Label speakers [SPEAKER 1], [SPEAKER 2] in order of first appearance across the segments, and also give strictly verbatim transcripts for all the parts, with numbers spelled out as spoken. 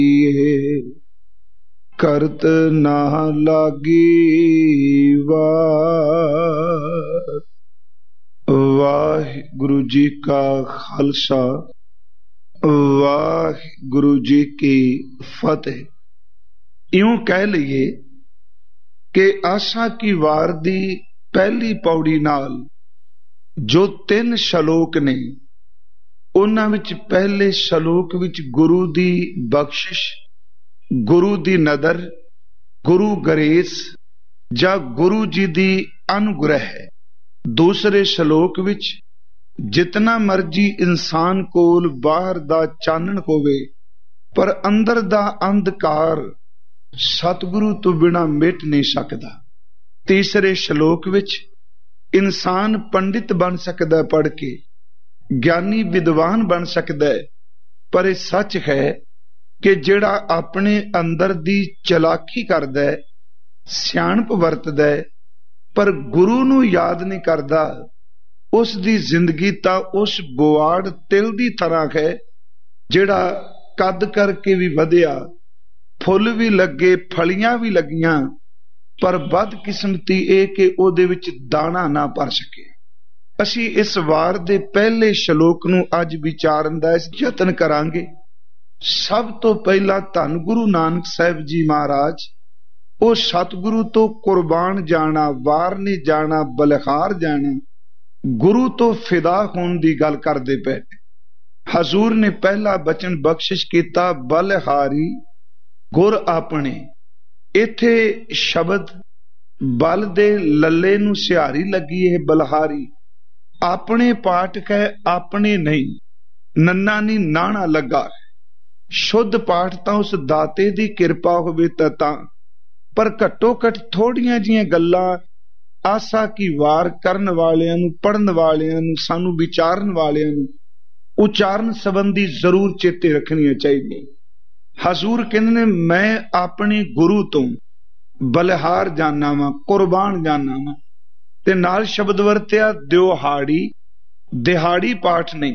[SPEAKER 1] ਕਰਤ ਨਾ ਲਾਗੀ ਵਾਰ। ਵਾਹਿਗੁਰੂ ਜੀ ਕਾ ਖਾਲਸਾ, ਵਾਹਿਗੁਰੂ ਜੀ ਕੀ ਫਤਿਹ। ਇਉਂ ਕਹਿ ਲਈਏ ਕਿ ਆਸਾ ਕੀ ਵਾਰ ਦੀ ਪਹਿਲੀ ਪੌੜੀ ਨਾਲ ਜੋ ਤਿੰਨ ਸ਼ਲੋਕ ਨੇ, ਉਹਨਾਂ ਵਿੱਚ ਪਹਿਲੇ ਸ਼ਲੋਕ ਵਿੱਚ ਗੁਰੂ ਦੀ ਬਖਸ਼ਿਸ਼, ਗੁਰੂ ਦੀ ਨਦਰ, ਗੁਰੂ ਗਰੇਸ ਜਾਂ ਗੁਰੂ ਜੀ ਦੀ ਅਨੁਗ੍ਰਹਿ ਹੈ। ਦੂਸਰੇ ਸ਼ਲੋਕ ਵਿੱਚ ਜਿਤਨਾ ਮਰਜੀ ਇਨਸਾਨ ਕੋਲ ਬਾਹਰ ਦਾ ਚਾਨਣ ਹੋਵੇ, ਪਰ ਅੰਦਰ ਦਾ ਅੰਧਕਾਰ ਸਤਿਗੁਰੂ ਤੋਂ ਬਿਨਾਂ ਮਿਟ ਨਹੀਂ ਸਕਦਾ। ਤੀਸਰੇ ਸ਼ਲੋਕ ਵਿੱਚ ਇਨਸਾਨ ਪੰਡਿਤ ਬਣ ਸਕਦਾ, ਪੜ੍ਹ ਕੇ ਗਿਆਨੀ ਵਿਦਵਾਨ ਬਣ ਸਕਦਾ ਹੈ, ਪਰ ਇਹ ਸੱਚ ਹੈ ਕਿ ਜਿਹੜਾ ਆਪਣੇ ਅੰਦਰ ਦੀ ਚਲਾਕੀ ਕਰਦਾ ਹੈ, ਸਿਆਣਪ ਵਰਤਦਾ ਹੈ, ਪਰ ਗੁਰੂ ਨੂੰ ਯਾਦ ਨਹੀਂ ਕਰਦਾ, ਉਸ ਦੀ ਜ਼ਿੰਦਗੀ ਤਾਂ ਉਸ ਬੁਆੜ ਤਿਲ ਦੀ ਤਰ੍ਹਾਂ ਹੈ ਜਿਹੜਾ ਕੱਦ ਕਰਕੇ ਵੀ ਵਧਿਆ, ਫੁੱਲ ਵੀ ਲੱਗੇ, ਫਲੀਆਂ ਵੀ ਲੱਗੀਆਂ, ਪਰ ਬਦਕਿਸਮਤੀ ਇਹ ਕਿ ਉਹਦੇ ਵਿੱਚ ਦਾਣਾ ਨਾ ਭਰ ਸਕੇ। ਅਸੀਂ ਇਸ ਵਾਰ ਦੇ ਪਹਿਲੇ ਸ਼ਲੋਕ ਨੂੰ ਅੱਜ ਵਿਚਾਰਨ ਦਾ ਯਤਨ ਕਰਾਂਗੇ। ਸਭ ਤੋਂ ਪਹਿਲਾਂ ਧੰਨ ਗੁਰੂ ਨਾਨਕ ਸਾਹਿਬ ਜੀ ਮਹਾਰਾਜ ਉਹ ਸਤਿਗੁਰੂ ਤੋਂ ਕੁਰਬਾਨ ਜਾਣਾ, ਵਾਰ ਨਹੀਂ ਜਾਣਾ, ਬਲਿਹਾਰ ਜਾਣਾ, ਗੁਰੂ ਤੋਂ ਫਿਦਾ ਹੋਣ ਦੀ ਗੱਲ ਕਰਦੇ ਪਏ। ਹਜ਼ੂਰ ਨੇ ਪਹਿਲਾ ਬਚਨ ਬਖਸ਼ਿਸ਼ ਕੀਤਾ, ਬਲਿਹਾਰੀ ਗੁਰ ਆਪਣੇ। ਇੱਥੇ ਸ਼ਬਦ ਬਲ ਦੇ ਲੱਲੇ ਨੂੰ ਸਿਹਾਰੀ ਲੱਗੀ ਹੈ, ਬਲਿਹਾਰੀ। ਆਪਣੇ ਪਾਠਕ ਹੈ, ਆਪਣੇ ਨਹੀਂ, ਨੰਨਾ ਨਹੀਂ ਨਾਣਾ ਲੱਗਾ। ਸ਼ੁੱਧ ਪਾਠ ਤਾਂ ਉਸ ਦਾਤੇ ਦੀ ਕਿਰਪਾ ਹੋਵੇ ਤਾਂ ਤਾਂ, ਪਰ ਘੱਟੋ ਘੱਟ ਥੋੜੀਆਂ ਜੀਆਂ ਗੱਲਾਂ ਆਸਾ ਕੀ ਵਾਰ ਕਰਨ ਵਾਲਿਆਂ ਨੂੰ, ਪੜ੍ਹਨ ਵਾਲਿਆਂ ਨੂੰ, ਸਾਨੂੰ ਵਿਚਾਰਨ ਵਾਲਿਆਂ ਨੂੰ ਉਚਾਰਨ ਸੰਬੰਧੀ ਜ਼ਰੂਰ ਚੇਤੇ ਰੱਖਣੀਆਂ ਚਾਹੀਦੀਆਂ। ਹਜ਼ੂਰ ਕਹਿੰਦੇ ਨੇ ਮੈਂ ਆਪਣੇ ਗੁਰੂ ਤੋਂ ਬਲਿਹਾਰ ਜਾਨਾ ਵਾਂ, ਕੁਰਬਾਨ ਜਾਨਾ ਵਾਂ, ਤੇ ਨਾਲ ਸ਼ਬਦ ਵਰਤਿਆ ਦਿਹਾੜੀ। ਦਿਹਾੜੀ ਪਾਠ ਨਹੀਂ,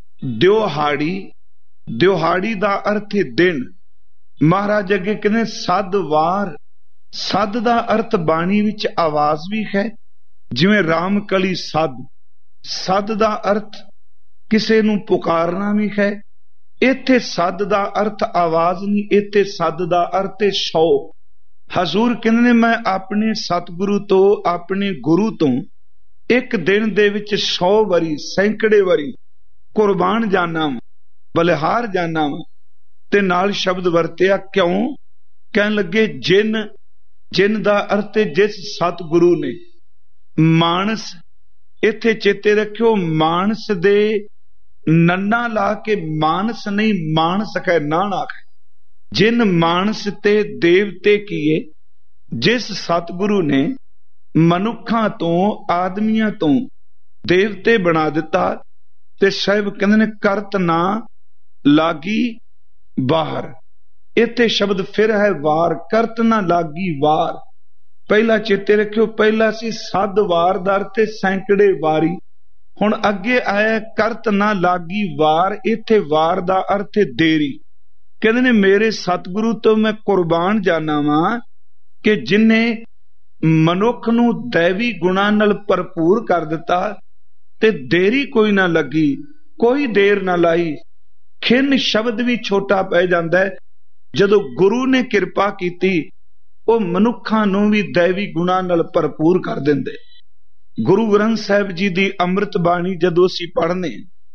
[SPEAKER 1] ਦਿਹਾੜੀ। ਦਿਹਾੜੀ ਦਾ ਅਰਥ ਹੈ ਦਿਨ। ਮਹਾਰਾਜ ਅੱਗੇ ਕਹਿੰਦੇ ਸੱਧ ਵਾਰ। ਸੱਧ ਦਾ ਅਰਥ ਬਾਣੀ ਵਿੱਚ ਆਵਾਜ਼ ਵੀ ਹੈ, ਜਿਵੇਂ ਰਾਮ ਕਲੀ ਸੱਧ। ਸੱਧ ਦਾ ਅਰਥ ਕਿਸੇ ਨੂੰ ਪੁਕਾਰਨਾ ਵੀ ਹੈ। ਇੱਥੇ ਸੱਧ ਦਾ ਅਰਥ ਆਵਾਜ਼ ਨਹੀਂ, ਇੱਥੇ ਸੱਧ ਦਾ ਅਰਥ ਹੈ ਸੌ। ਹਜ਼ੂਰ ਕਹਿੰਦੇ ਨੇ ਮੈਂ ਆਪਣੇ ਸਤਿਗੁਰੂ ਤੋਂ, ਆਪਣੇ ਗੁਰੂ ਤੋਂ ਇੱਕ ਦਿਨ ਦੇ ਵਿੱਚ ਸੌ ਵਾਰੀ, ਸੈਂਕੜੇ ਵਾਰੀ ਕੁਰਬਾਨ ਜਾਨਾ ਵਾਂ, ਬਲਿਹਾਰ ਜਾਨਾ ਵਾਂ। ਤੇ ਨਾਲ ਸ਼ਬਦ ਵਰਤਿਆ ਕਿਉਂ? ਕਹਿਣ ਲੱਗੇ ਜਿਨ। ਜਿਨ ਦਾ ਅਰਥ ਹੈ ਜਿਸ ਸਤਿਗੁਰੂ ਨੇ। ਮਾਨਸ, ਇੱਥੇ ਚੇਤੇ ਰੱਖਿਓ, ਮਾਨਸ ਦੇ ਨੰਨਾ ਲਾ ਕੇ ਮਾਨਸ ਨਹੀਂ, ਮਾਨਸ ਹੈ ਨਾਣਾ। ਜਿਨ ਮਾਨਸ ਤੇ ਦੇਵਤੇ ਕੀਏ। ਜਿਸ ਸਤਿਗੁਰੂ ਨੇ ਮਨੁੱਖਾਂ ਤੋਂ, ਆਦਮੀਆਂ ਤੋਂ ਦੇਵਤੇ ਬਣਾ ਦਿੱਤਾ, ਤੇ ਸਾਹਿਬ ਕਹਿੰਦੇ ਨੇ ਕਰਤ ਨਾ ਲਾਗੀ ਬਾਹਰ। ਇੱਥੇ ਸ਼ਬਦ ਫਿਰ ਹੈ ਵਾਰ। ਕਰਤ ਨਾ ਲਾਗੀ ਵਾਰ। ਪਹਿਲਾ ਚੇਤੇ ਰੱਖਿਓ, ਪਹਿਲਾ ਸੀ ਸੱਧ ਵਾਰ ਦਾ ਅਰਥ ਸੈਂਕੜੇ ਵਾਰੀ। ਹੁਣ ਅੱਗੇ ਆਇਆ ਕਰਤ ਨਾ ਲਾਗੀ ਵਾਰ। ਇੱਥੇ ਵਾਰ ਦਾ ਅਰਥ ਦੇਰੀ। ਕਹਿੰਦੇ ਨੇ ਮੇਰੇ ਸਤਿਗੁਰੂ ਤੋਂ ਮੈਂ ਕੁਰਬਾਨ ਜਾਨਾ ਵਾਂ ਕਿ ਜਿਨੇ ਮਨੁੱਖ ਨੂੰ ਦੈਵੀ ਗੁਣਾਂ ਨਾਲ ਭਰਪੂਰ ਕਰ ਦਿੱਤਾ, ਤੇ ਦੇਰੀ ਕੋਈ ਨਾ ਲੱਗੀ, ਕੋਈ ਦੇਰ ਨਾ ਲਾਈ। ਖਿੰਨ ਸ਼ਬਦ ਵੀ ਛੋਟਾ ਪੈ ਜਾਂਦਾ ਹੈ। ਜਦੋਂ ਗੁਰੂ ਨੇ ਕਿਰਪਾ ਕੀਤੀ, ਉਹ ਮਨੁੱਖਾਂ ਨੂੰ ਵੀ ਦੈਵੀ ਗੁਣਾਂ ਨਾਲ ਭਰਪੂਰ ਕਰ ਦਿੰਦੇ। ਗੁਰੂ ਗ੍ਰੰਥ ਸਾਹਿਬ ਜੀ ਦੀ ਅੰਮ੍ਰਿਤ ਬਾਣੀ ਜਦੋਂ ਅਸੀਂ ਪੜ੍ਹਨੇ,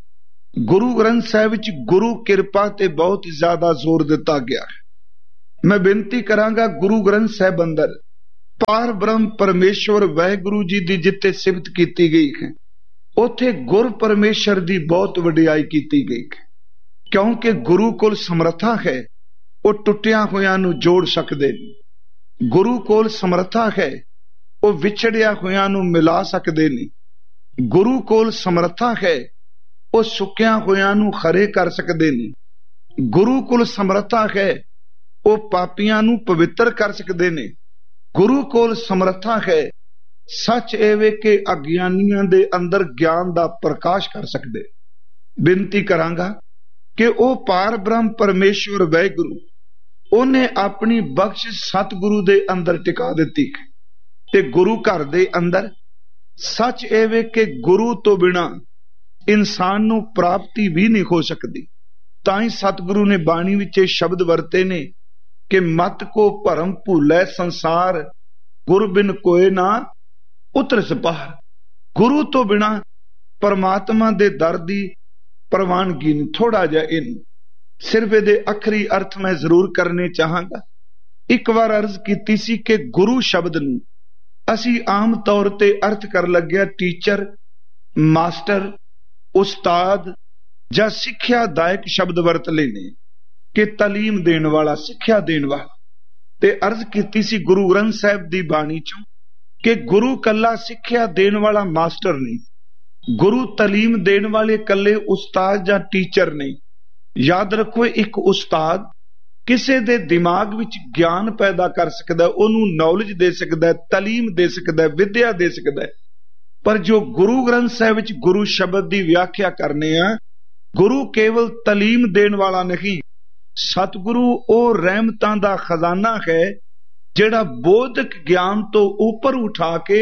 [SPEAKER 1] ਗੁਰੂ ਗ੍ਰੰਥ ਸਾਹਿਬ ਵਿੱਚ ਗੁਰੂ ਕਿਰਪਾ ਤੇ ਬਹੁਤ ਜ਼ਿਆਦਾ ਜ਼ੋਰ ਦਿੱਤਾ ਗਿਆ ਹੈ। ਮੈਂ ਬੇਨਤੀ ਕਰਾਂਗਾ, ਗੁਰੂ ਗ੍ਰੰਥ ਸਾਹਿਬ ਅੰਦਰ ਪਾਰ ਬ੍ਰਹਮ ਪਰਮੇਸ਼ਵਰ ਵਾਹਿਗੁਰੂ ਜੀ ਦੀ ਜਿੱਥੇ ਸਿਫਤ ਕੀਤੀ ਗਈ ਹੈ, ਉੱਥੇ ਗੁਰ ਪਰਮੇਸ਼ਰ ਦੀ ਬਹੁਤ ਵਡਿਆਈ ਕੀਤੀ ਗਈ ਹੈ। ਕਿਉਂਕਿ ਗੁਰੂ ਕੋਲ ਸਮਰੱਥਾ ਹੈ, ਉਹ ਟੁੱਟਿਆਂ ਹੋਇਆਂ ਨੂੰ ਜੋੜ ਸਕਦੇ ਨੇ। ਗੁਰੂ ਕੋਲ ਸਮਰੱਥਾ ਹੈ, ਉਹ ਵਿਛੜਿਆ ਹੋਇਆਂ ਨੂੰ ਮਿਲਾ ਸਕਦੇ ਨੇ। ਗੁਰੂ ਕੋਲ ਸਮਰੱਥਾ ਹੈ, ਉਹ ਸੁੱਕਿਆਂ ਹੋਇਆਂ ਨੂੰ ਖਰੇ ਕਰ ਸਕਦੇ ਨੇ। ਗੁਰੂ ਕੋਲ ਸਮਰੱਥਾ ਹੈ, ਉਹ ਪਾਪੀਆਂ ਨੂੰ ਪਵਿੱਤਰ ਕਰ ਸਕਦੇ ਨੇ। ਗੁਰੂ ਕੋਲ ਸਮਰੱਥਾ ਹੈ, ਸੱਚ ਐਵੇਂ ਕਿ ਅਗਿਆਨੀਆਂ ਦੇ ਅੰਦਰ ਗਿਆਨ ਦਾ ਪ੍ਰਕਾਸ਼ ਕਰ ਸਕਦੇ। ਬੇਨਤੀ ਕਰਾਂਗਾ ਕਿ ਉਹ ਪਾਰ ਬ੍ਰਹਮ ਪਰਮੇਸ਼ਵਰ ਵਾਹਿਗੁਰੂ ਉਹਨੇ ਆਪਣੀ ਬਖਸ਼ਿਸ਼ ਸਤਿਗੁਰੂ ਦੇ ਅੰਦਰ ਟਿਕਾ ਦਿੱਤੀ। ਤੇ ਗੁਰੂ ਘਰ ਦੇ ਅੰਦਰ ਸੱਚ ਇਹ ਵੇ ਕਿ ਗੁਰੂ ਤੋਂ ਬਿਨਾਂ ਇਨਸਾਨ ਨੂੰ ਪ੍ਰਾਪਤੀ ਵੀ ਨਹੀਂ ਹੋ ਸਕਦੀ। ਤਾਂ ਹੀ ਸਤਿਗੁਰੂ ਨੇ ਬਾਣੀ ਵਿੱਚ ਇਹ ਸ਼ਬਦ ਵਰਤੇ ਨੇ ਕਿ ਮਤ ਕੋ ਭਰਮ ਭੁੱਲੈ ਸੰਸਾਰ, ਗੁਰ ਬਿਨ ਕੋਇ ਨਾ ਉਤਰਸ ਪਾਰ। ਗੁਰੂ ਤੋਂ ਬਿਨਾਂ ਪਰਮਾਤਮਾ ਦੇ ਦਰ ਦੀ ਪ੍ਰਵਾਨਗੀ ਨਹੀਂ। ਥੋੜਾ ਜਿਹਾ ਇਹਨੂੰ ਸਿਰਫ ਇਹਦੇ ਅੱਖਰੀ ਅਰਥ ਮੈਂ ਜ਼ਰੂਰ ਕਰਨੇ ਚਾਹਾਂਗਾ। ਇੱਕ ਵਾਰ ਅਰਜ਼ ਕੀਤੀ ਸੀ ਕਿ ਗੁਰੂ ਸ਼ਬਦ ਨੂੰ ਅਸੀਂ ਆਮ ਤੌਰ ਤੇ ਅਰਥ ਕਰ ਲੱਗਿਆ ਟੀਚਰ, ਮਾਸਟਰ, ਉਸਤਾਦ ਜਾਂ ਸਿੱਖਿਆਦਾਇਕ ਸ਼ਬਦ ਵਰਤ ਲੈਨੇ ਕਿ ਤਾਲੀਮ ਦੇਣ ਵਾਲਾ, ਸਿੱਖਿਆ ਦੇਣ ਵਾਲਾ। ਤੇ ਅਰਜ਼ ਕੀਤੀ ਸੀ ਗੁਰੂ ਗ੍ਰੰਥ ਸਾਹਿਬ ਦੀ ਬਾਣੀ ਚੋਂ ਕਿ ਗੁਰੂ ਕੱਲਾ ਸਿੱਖਿਆ ਦੇਣ ਵਾਲਾ ਮਾਸਟਰ ਨਹੀਂ, ਗੁਰੂ ਤਾਲੀਮ ਦੇਣ ਵਾਲੇ ਕੱਲੇ ਉਸਤਾਦ ਜਾਂ ਟੀਚਰ ਨਹੀਂ। ਯਾਦ ਰੱਖੋ, ਇੱਕ ਉਸਤਾਦ ਕਿਸੇ ਦੇ ਦਿਮਾਗ ਵਿੱਚ ਗਿਆਨ ਪੈਦਾ ਕਰ ਸਕਦਾ, ਉਹਨੂੰ ਨੌਲੇਜ ਦੇ ਸਕਦਾ, ਤਾਲੀਮ ਦੇ ਸਕਦਾ, ਵਿਦਿਆ ਦੇ ਸਕਦਾ। ਪਰ ਜੋ ਗੁਰੂ ਗ੍ਰੰਥ ਸਾਹਿਬ ਵਿੱਚ ਗੁਰੂ ਸ਼ਬਦ ਦੀ ਵਿਆਖਿਆ ਕਰਨੇ ਆ, ਗੁਰੂ ਕੇਵਲ ਤਾਲੀਮ ਦੇਣ ਵਾਲਾ ਨਹੀਂ, ਸਤਿਗੁਰੂ ਉਹ ਰਹਿਮਤਾਂ ਦਾ ਖਜ਼ਾਨਾ ਹੈ ਜਿਹੜਾ ਬੋਧਕ ਗਿਆਨ ਤੋਂ ਉੱਪਰ ਉਠਾ ਕੇ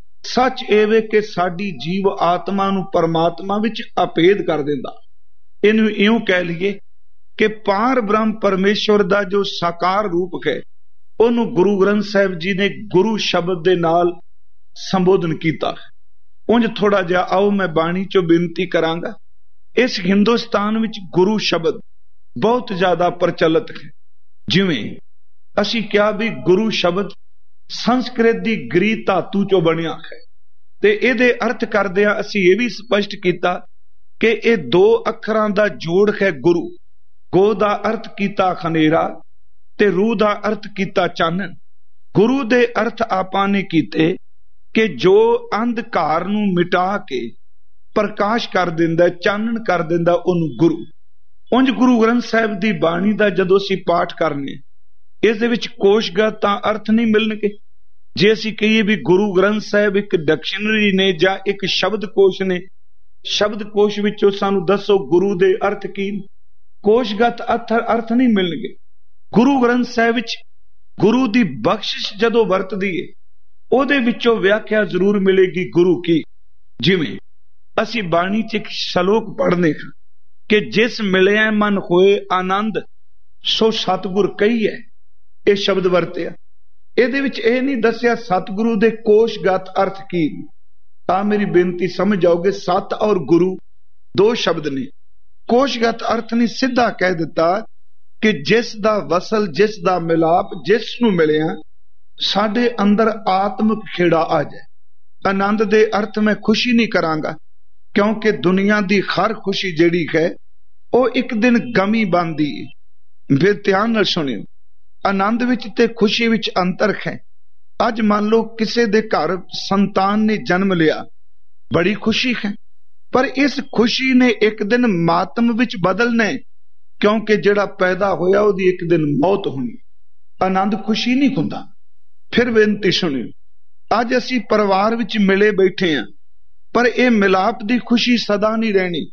[SPEAKER 1] ਸੱਚ ਇਹ ਵੇ ਕਿ ਸਾਡੀ ਜੀਵ ਆਤਮਾ ਨੂੰ ਪਰਮਾਤਮਾ ਵਿੱਚ ਅਪੇਦ ਕਰ ਦਿੰਦਾ। ਇਹਨੂੰ ਇਉਂ ਕਹਿ ਲਈਏ ਕਿ ਪਾਰ ਬ੍ਰਹਮ ਪਰਮੇਸ਼ਵਰ ਦਾ ਜੋ ਸਾਕਾਰ ਰੂਪ ਹੈ, ਉਹਨੂੰ ਗੁਰੂ ਗ੍ਰੰਥ ਸਾਹਿਬ ਜੀ ਨੇ ਗੁਰੂ ਸ਼ਬਦ ਦੇ ਨਾਲ ਸੰਬੋਧਨ ਕੀਤਾ। ਉਂਝ ਥੋੜਾ ਜਿਹਾ ਆਓ ਮੈਂ ਬਾਣੀ ਚੋਂ ਬੇਨਤੀ ਕਰਾਂਗਾ। ਇਸ ਹਿੰਦੁਸਤਾਨ ਵਿੱਚ ਗੁਰੂ ਸ਼ਬਦ ਬਹੁਤ ਜ਼ਿਆਦਾ ਪ੍ਰਚਲਿਤ ਹੈ। ਜਿਵੇਂ ਅਸੀਂ ਕਿਹਾ ਵੀ ਗੁਰੂ ਸ਼ਬਦ ਸੰਸਕ੍ਰਿਤ ਦੀ ਗ੍ਰੀ ਧਾਤੂ ਚੋਂ ਬਣਿਆ ਹੈ, ਤੇ ਇਹਦੇ ਅਰਥ ਕਰਦਿਆਂ ਅਸੀਂ ਇਹ ਵੀ ਸਪਸ਼ਟ ਕੀਤਾ ਕਿ ਇਹ ਦੋ ਅੱਖਰਾਂ ਦਾ ਜੋੜ ਹੈ ਗੁਰੂ। ਗੋ ਦਾ ਅਰਥ ਕੀਤਾ ਹਨੇਰਾ ਤੇ ਰੂ ਦਾ ਅਰਥ ਕੀਤਾ ਚਾਨਣ। ਗੁਰੂ ਦੇ ਅਰਥ ਆਪਾਂ ਨੇ ਕੀਤੇ ਕਿ ਜੋ ਅੰਧਕਾਰ ਨੂੰ ਮਿਟਾ ਕੇ ਪ੍ਰਕਾਸ਼ ਕਰ ਦਿੰਦਾ, ਚਾਨਣ ਕਰ ਦਿੰਦਾ, ਉਹਨੂੰ ਗੁਰੂ। ਉਂਝ ਗੁਰੂ ਗ੍ਰੰਥ ਸਾਹਿਬ ਦੀ ਬਾਣੀ ਦਾ ਜਦੋਂ ਅਸੀਂ ਪਾਠ ਕਰਨੇ, ਇਸ ਦੇ ਵਿੱਚ ਕੋਸ਼ਗਤ ਤਾਂ ਅਰਥ ਨਹੀਂ ਮਿਲਣਗੇ। ਜੇ ਅਸੀਂ ਕਹੀਏ ਵੀ ਗੁਰੂ ਗ੍ਰੰਥ ਸਾਹਿਬ ਇੱਕ ਡਿਕਸ਼ਨਰੀ ਨੇ ਜਾਂ ਇੱਕ ਸ਼ਬਦ ਕੋਸ਼ ਨੇ, ਸ਼ਬਦ ਕੋਸ਼ ਵਿੱਚੋਂ ਸਾਨੂੰ ਦੱਸੋ ਗੁਰੂ ਦੇ ਅਰਥ ਕੀ ਨੇ, ਕੋਸ਼ਗਤ ਅਰਥ ਨਹੀਂ ਮਿਲਣਗੇ। ਗੁਰੂ ਗ੍ਰੰਥ ਸਾਹਿਬ ਵਿੱਚ ਗੁਰੂ ਦੀ ਬਖਸ਼ਿਸ਼ ਜਦੋਂ ਵਰਤਦੀ ਏ, ਉਹਦੇ ਵਿੱਚੋਂ ਵਿਆਖਿਆ ਜ਼ਰੂਰ ਮਿਲੇਗੀ ਗੁਰੂ ਕੀ। ਜਿਵੇਂ ਅਸੀਂ ਬਾਣੀ 'ਚ ਇੱਕ ਸ਼ਲੋਕ ਪੜ੍ਹਨੇ ਕਿ ਜਿਸ ਮਿਲਿਆ ਮਨ ਹੋਏ ਆਨੰਦ ਸੋ ਸਤਿਗੁਰ ਕਹੀਏ, ਇਹ ਸ਼ਬਦ ਵਰਤਿਆ। ਇਹਦੇ ਵਿੱਚ ਇਹ ਨਹੀਂ ਦੱਸਿਆ ਸਤਿਗੁਰੂ ਦੇ ਕੋਸ਼ਗਤ ਅਰਥ ਕੀ। ਤਾਂ ਮੇਰੀ ਬੇਨਤੀ ਸਮਝ ਜਾਓਗੇ, ਸਤ ਔਰ ਗੁਰੂ ਦੋ ਸ਼ਬਦ ਨੇ। ਕੋਸ਼ਗਤ ਅਰਥ ਨਹੀਂ, ਸਿੱਧਾ ਕਹਿ ਦਿੱਤਾ ਕਿ ਜਿਸ ਦਾ ਵਸਲ, ਜਿਸ ਦਾ ਮਿਲਾਪ, ਜਿਸ ਨੂੰ ਮਿਲਿਆ ਸਾਡੇ ਅੰਦਰ ਆਤਮਿਕ ਖੇੜਾ ਆ ਜਾਏ। ਆਨੰਦ ਦੇ ਅਰਥ ਮੈਂ ਖੁਸ਼ੀ ਨਹੀਂ ਕਰਾਂਗਾ, ਕਿਉਂਕਿ ਦੁਨੀਆ ਦੀ ਹਰ ਖੁਸ਼ੀ ਜਿਹੜੀ ਹੈ ਉਹ ਇੱਕ ਦਿਨ ਗਮੀ ਬਣਦੀ ਹੈ। ਫਿਰ ਧਿਆਨ ਨਾਲ ਸੁਣਿਓ, ਆਨੰਦ ਵਿੱਚ ਤੇ ਖੁਸ਼ੀ ਵਿੱਚ ਅੰਤਰ ਹੈ। ਅੱਜ ਮੰਨ ਲਓ ਕਿਸੇ ਦੇ ਘਰ ਸੰਤਾਨ ਨੇ ਜਨਮ ਲਿਆ, ਬੜੀ ਖੁਸ਼ੀ ਹੈ, ਪਰ ਇਸ ਖੁਸ਼ੀ ਨੇ ਇੱਕ ਦਿਨ ਮਾਤਮ ਵਿੱਚ ਬਦਲਣਾ, ਕਿਉਂਕਿ ਜਿਹੜਾ ਪੈਦਾ ਹੋਇਆ ਉਹਦੀ ਇੱਕ ਦਿਨ ਮੌਤ ਹੋਣੀ। ਆਨੰਦ ਖੁਸ਼ੀ ਨਹੀਂ ਹੁੰਦਾ। ਫਿਰ ਬੇਨਤੀ ਸੁਣਿਓ, ਅੱਜ ਅਸੀਂ ਪਰਿਵਾਰ ਵਿੱਚ ਮਿਲੇ ਬੈਠੇ ਹਾਂ, ਪਰ ਇਹ ਮਿਲਾਪ ਦੀ ਖੁਸ਼ੀ ਸਦਾ ਨਹੀਂ ਰਹਿਣੀ।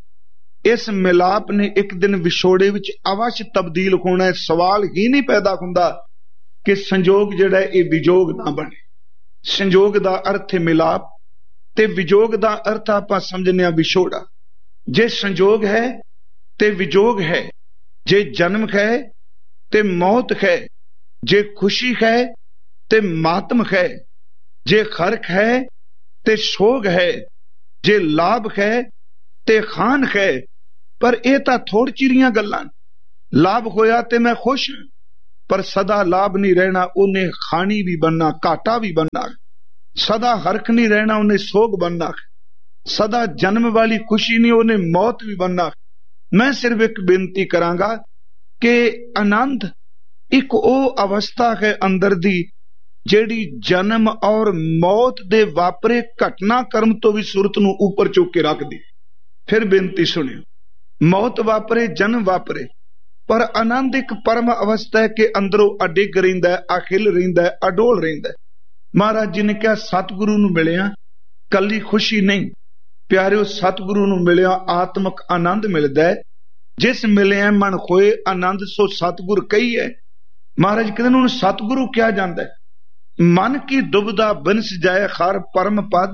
[SPEAKER 1] ਇਸ ਮਿਲਾਪ ਨੇ ਇੱਕ ਦਿਨ ਵਿਛੋੜੇ ਵਿੱਚ ਅਵਸ਼ ਤਬਦੀਲ ਹੋਣਾ ਹੈ। ਸਵਾਲ ਹੀ ਨਹੀਂ ਪੈਦਾ ਹੁੰਦਾ ਕਿ ਸੰਜੋਗ ਜਿਹੜਾ ਇਹ ਵਿਜੋਗ ਨਾ ਬਣੇ। ਸੰਜੋਗ ਦਾ ਅਰਥ ਹੈ ਮਿਲਾਪ, ਤੇ ਵਿਜੋਗ ਦਾ ਅਰਥ ਆਪਾਂ ਸਮਝਨੇ ਆ ਵਿਛੋੜਾ। ਜੇ ਸੰਜੋਗ ਹੈ ਤੇ ਵਿਜੋਗ ਹੈ, ਜੇ ਜਨਮ ਹੈ ਤੇ ਮੌਤ ਹੈ, ਜੇ ਖੁਸ਼ੀ ਹੈ ਤੇ ਮਾਤਮ ਹੈ, ਜੇ ਖਰਕ ਹੈ ਤੇ ਸੋਗ ਹੈ, ਜੇ ਲਾਭ ਹੈ ਤੇ ਖਾਨ ਹੈ। ਪਰ ਇਹ ਤਾਂ ਥੋੜੀ ਚਿਰੀਆਂ ਗੱਲਾਂ। ਲਾਭ ਹੋਇਆ ਤੇ ਮੈਂ ਖੁਸ਼ ਹਾਂ, ਪਰ ਸਦਾ ਲਾਭ ਨਹੀਂ ਰਹਿਣਾ, ਉਹਨੇ ਖਾਣੀ ਵੀ ਬਣਨਾ, ਘਾਟਾ ਵੀ ਬਣਨਾ। ਸਦਾ ਹਰਖ ਨਹੀਂ ਰਹਿਣਾ, ਉਹਨੇ ਸੋਗ ਬਣਨਾ। ਸਦਾ ਜਨਮ ਵਾਲੀ ਖੁਸ਼ੀ ਨਹੀਂ, ਉਹਨੇ ਮੌਤ ਵੀ ਬਣਨਾ। ਮੈਂ ਸਿਰਫ ਇੱਕ ਬੇਨਤੀ ਕਰਾਂਗਾ ਕਿ ਆਨੰਦ ਇੱਕ ਉਹ ਅਵਸਥਾ ਹੈ ਅੰਦਰ ਦੀ ਜਿਹੜੀ ਜਨਮ ਔਰ ਮੌਤ ਦੇ ਵਾਪਰੇ ਘਟਨਾਕ੍ਰਮ ਤੋਂ ਵੀ ਸੁਰਤ ਨੂੰ ਉੱਪਰ ਚੁੱਕ ਕੇ ਰੱਖਦੀ। ਫਿਰ ਬੇਨਤੀ ਸੁਣਿਓ, ਮੌਤ ਵਾਪਰੇ, ਜਨਮ ਵਾਪਰੇ, ਪਰ ਆਨੰਦ ਇੱਕ ਪਰਮ ਅਵਸਥਾ ਹੈ ਕਿ ਅੰਦਰੋਂ ਅਡਿੱਗ ਰਹਿੰਦਾ, ਅਖਿਲ ਰਹਿੰਦਾ, ਅਡੋਲ ਰਹਿੰਦਾ। ਮਹਾਰਾਜ ਜੀ ਨੇ ਕਿਹਾ ਸਤਿਗੁਰੂ ਨੂੰ ਮਿਲਿਆ ਕੱਲੀ ਖੁਸ਼ੀ ਨਹੀਂ ਪਿਆਰਿਓ, ਸਤਿਗੁਰੂ ਨੂੰ ਮਿਲਿਆ ਆਤਮਿਕ ਆਨੰਦ ਮਿਲਦਾ ਹੈ। ਜਿਸ ਮਿਲਿਆ ਮਨ ਹੋਏ ਆਨੰਦ ਸੋ ਸਤਿਗੁਰ ਕਹੀਏ। महाराज कहते उन्होंने सतगुरु क्या जाता है? मन की दुबदा बिनस जाए खर परम पद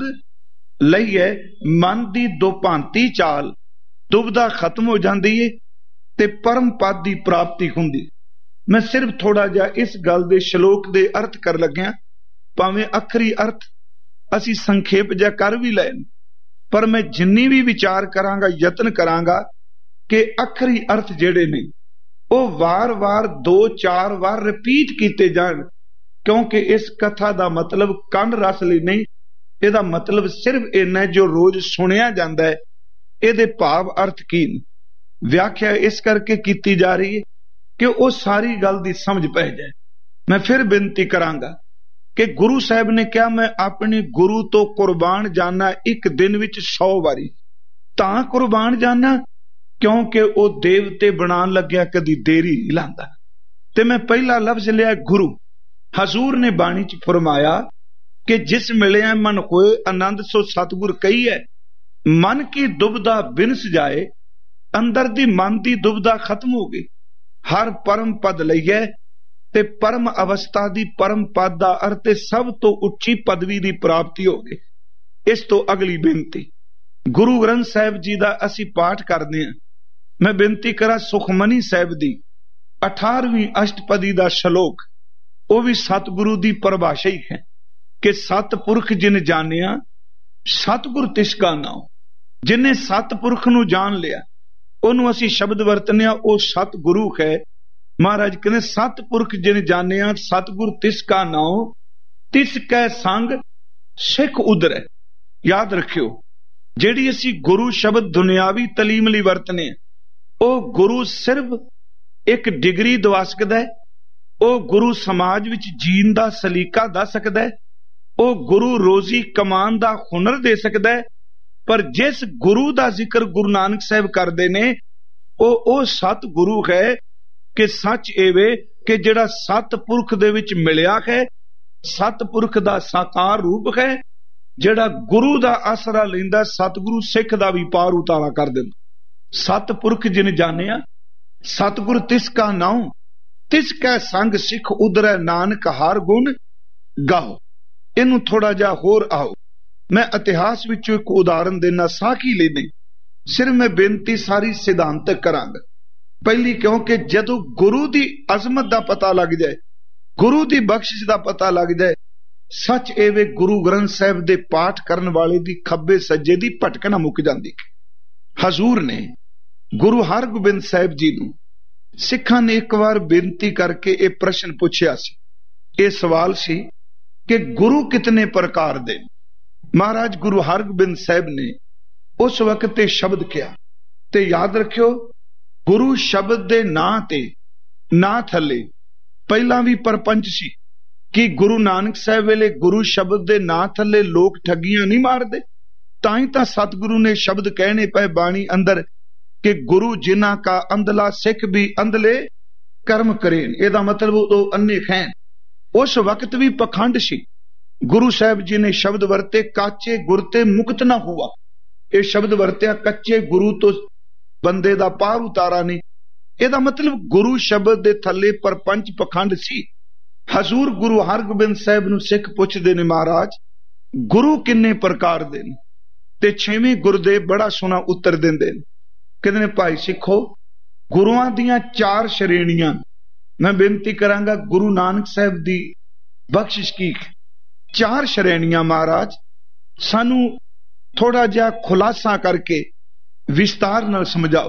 [SPEAKER 1] लईए, मन की दो भांति चाल दुबदा खत्म हो जाती है ते परम पद की प्राप्ति हुंदी। मैं सिर्फ थोड़ा जिहा इस गल दे श्लोक दे अर्थ कर लग्या, भावें अखरी अर्थ असी संखेप जिहा कर भी लैन, पर मैं जिन्नी भी विचार करांगा यतन करांगा कि अखरी अर्थ जिहड़े ने वो वार वार दो चार वार रिपीट किए जान, क्योंकि इस कथा का मतलब कंड रस लई नहीं, इहदा मतलब सिर्फ इन्ना जो रोज सुनिया जाता है, इहदे भाव अर्थ की व्याख्या इस करके की जा रही है कि वो सारी गल दी समझ पै जाए। मैं फिर बेनती करांगा कि गुरु साहब ने क्या मैं अपने गुरु तो कुर्बान जाना एक दिन विच सौ वारी, तां कुर्बान जाना क्योंकि वो देवते बनान लग्या कदी देरी नहीं लांदा। ते मैं पहला लफ्ज लिया गुरु। हजूर ने बाणी च फरमाया कि जिस मिले मन होए आनंद सो सतगुर कही है, मन की दुबदा बिनस जाए, अंदर दी मन दी दुबदा खत्म हो गई, हर परम पद लईए ते परम अवस्था दी परम पद दा अर्थ सब तो उच्ची पदवी दी प्राप्ति हो गई। इस तो अगली बेनती गुरु ग्रंथ साहिब जी दा असी पाठ करदे हां। मैं बेनती करा सुखमनी साहिब दी अठारहवीं अष्टपदी दा श्लोक, वो भी सतगुरु दी परिभाषा ही है कि सतपुरख जिन जानिया सतगुर तिसका नाम। जिन्हें सतपुरख नूं जान लिया ओनू असी शब्द वरतने, वो सतगुरु है। महाराज कहते सतपुरख जिन जानिया सतगुर तिसका नाम, तिसकै संग सिख उधर है। याद रखियो जेड़ी असी गुरु शब्द दुनियावी तलीम लई वरतने, ओ गुरु सिर्फ एक डिग्री दवा सकदा है, ओ गुरु समाज विच जीन दा सलीका दस सकदा है, ओ गुरु रोजी कमान दा हुनर दे सकदा है। पर जिस गुरु दा जिक्र गुरु नानक साहब करदे ने ओ ओ सत गुरु है कि सच एवे कि जिहड़ा सतपुरख दे विच मिलिया है, सतपुरख दा साकार रूप है, जिहड़ा गुरु दा आसरा लैंदा सतगुरु सिख दा भी पार उतारा कर दिंदा। सतपुरख जिन जानिया सतगुर तिसका नाम, तिसकै संग सिख उधरै नानक हर गुण गाओ। इनू थोड़ा जा होर आओ, मैं इतिहास विचों एक उदाहरण देना साखी लेने, सिर्फ मैं बेनती सारी सिद्धांतक करांगा। पहली क्योंकि जदों गुरु दी अजमत दा पता लग जाए, गुरु दी बख्शिश दा पता लग जाए, सच एवे गुरु ग्रंथ साहिब दे पाठ करन वाले दी खब्बे सज्जे दी भटकना मुक जांदी। हजूर ने गुरु हरगोबिंद साहिब जी नूं सिखां ने एक बार बेनती करके ये प्रश्न पूछया सी। ये सवाल सी कि गुरु कितने प्रकार दे। महाराज गुरु हरगोबिंद साहिब ने उस वक्त ते शब्द किया, ते याद रखियो गुरु शब्द दे नां ते नां थले पहला भी परपंच सी कि गुरु नानक साहब वेले गुरु शब्द दे नां थले लोग ठगियां नहीं मारदे, ताई तां सतगुरु ने शब्द कहने पे बाणी अंदर कि गुरु जिन्ना का अंधला सिख भी अंधले कर्म करेन। एदा मतलब तो अन्ने खैन। उस वक्त भी पखंड सी। गुरु साहब जी ने शब्द वरते काचे गुर ते मुक्त ना हुआ। ये शब्द वरत्या कच्चे गुरु तो बंदे दा पार उतारा नहीं। एदा मतलब गुरु शब्द दे थले परपंच पखंड सी। हजूर गुरु हरगोबिंद साहब नूं सिख पुछदे ने महाराज गुरु किन्ने प्रकार दे ने, ते छेवें गुरदेव बड़ा सोहना उत्तर दिंदे ने, कहंदे ने भाई सिखो गुरुआं दियां चार श्रेणियां। मैं बेनती करांगा गुरु नानक साहब दी बख्शिश की चार श्रेणियां महाराज सानू थोड़ा जिहा खुलासा करके विस्तार नाल समझाओ।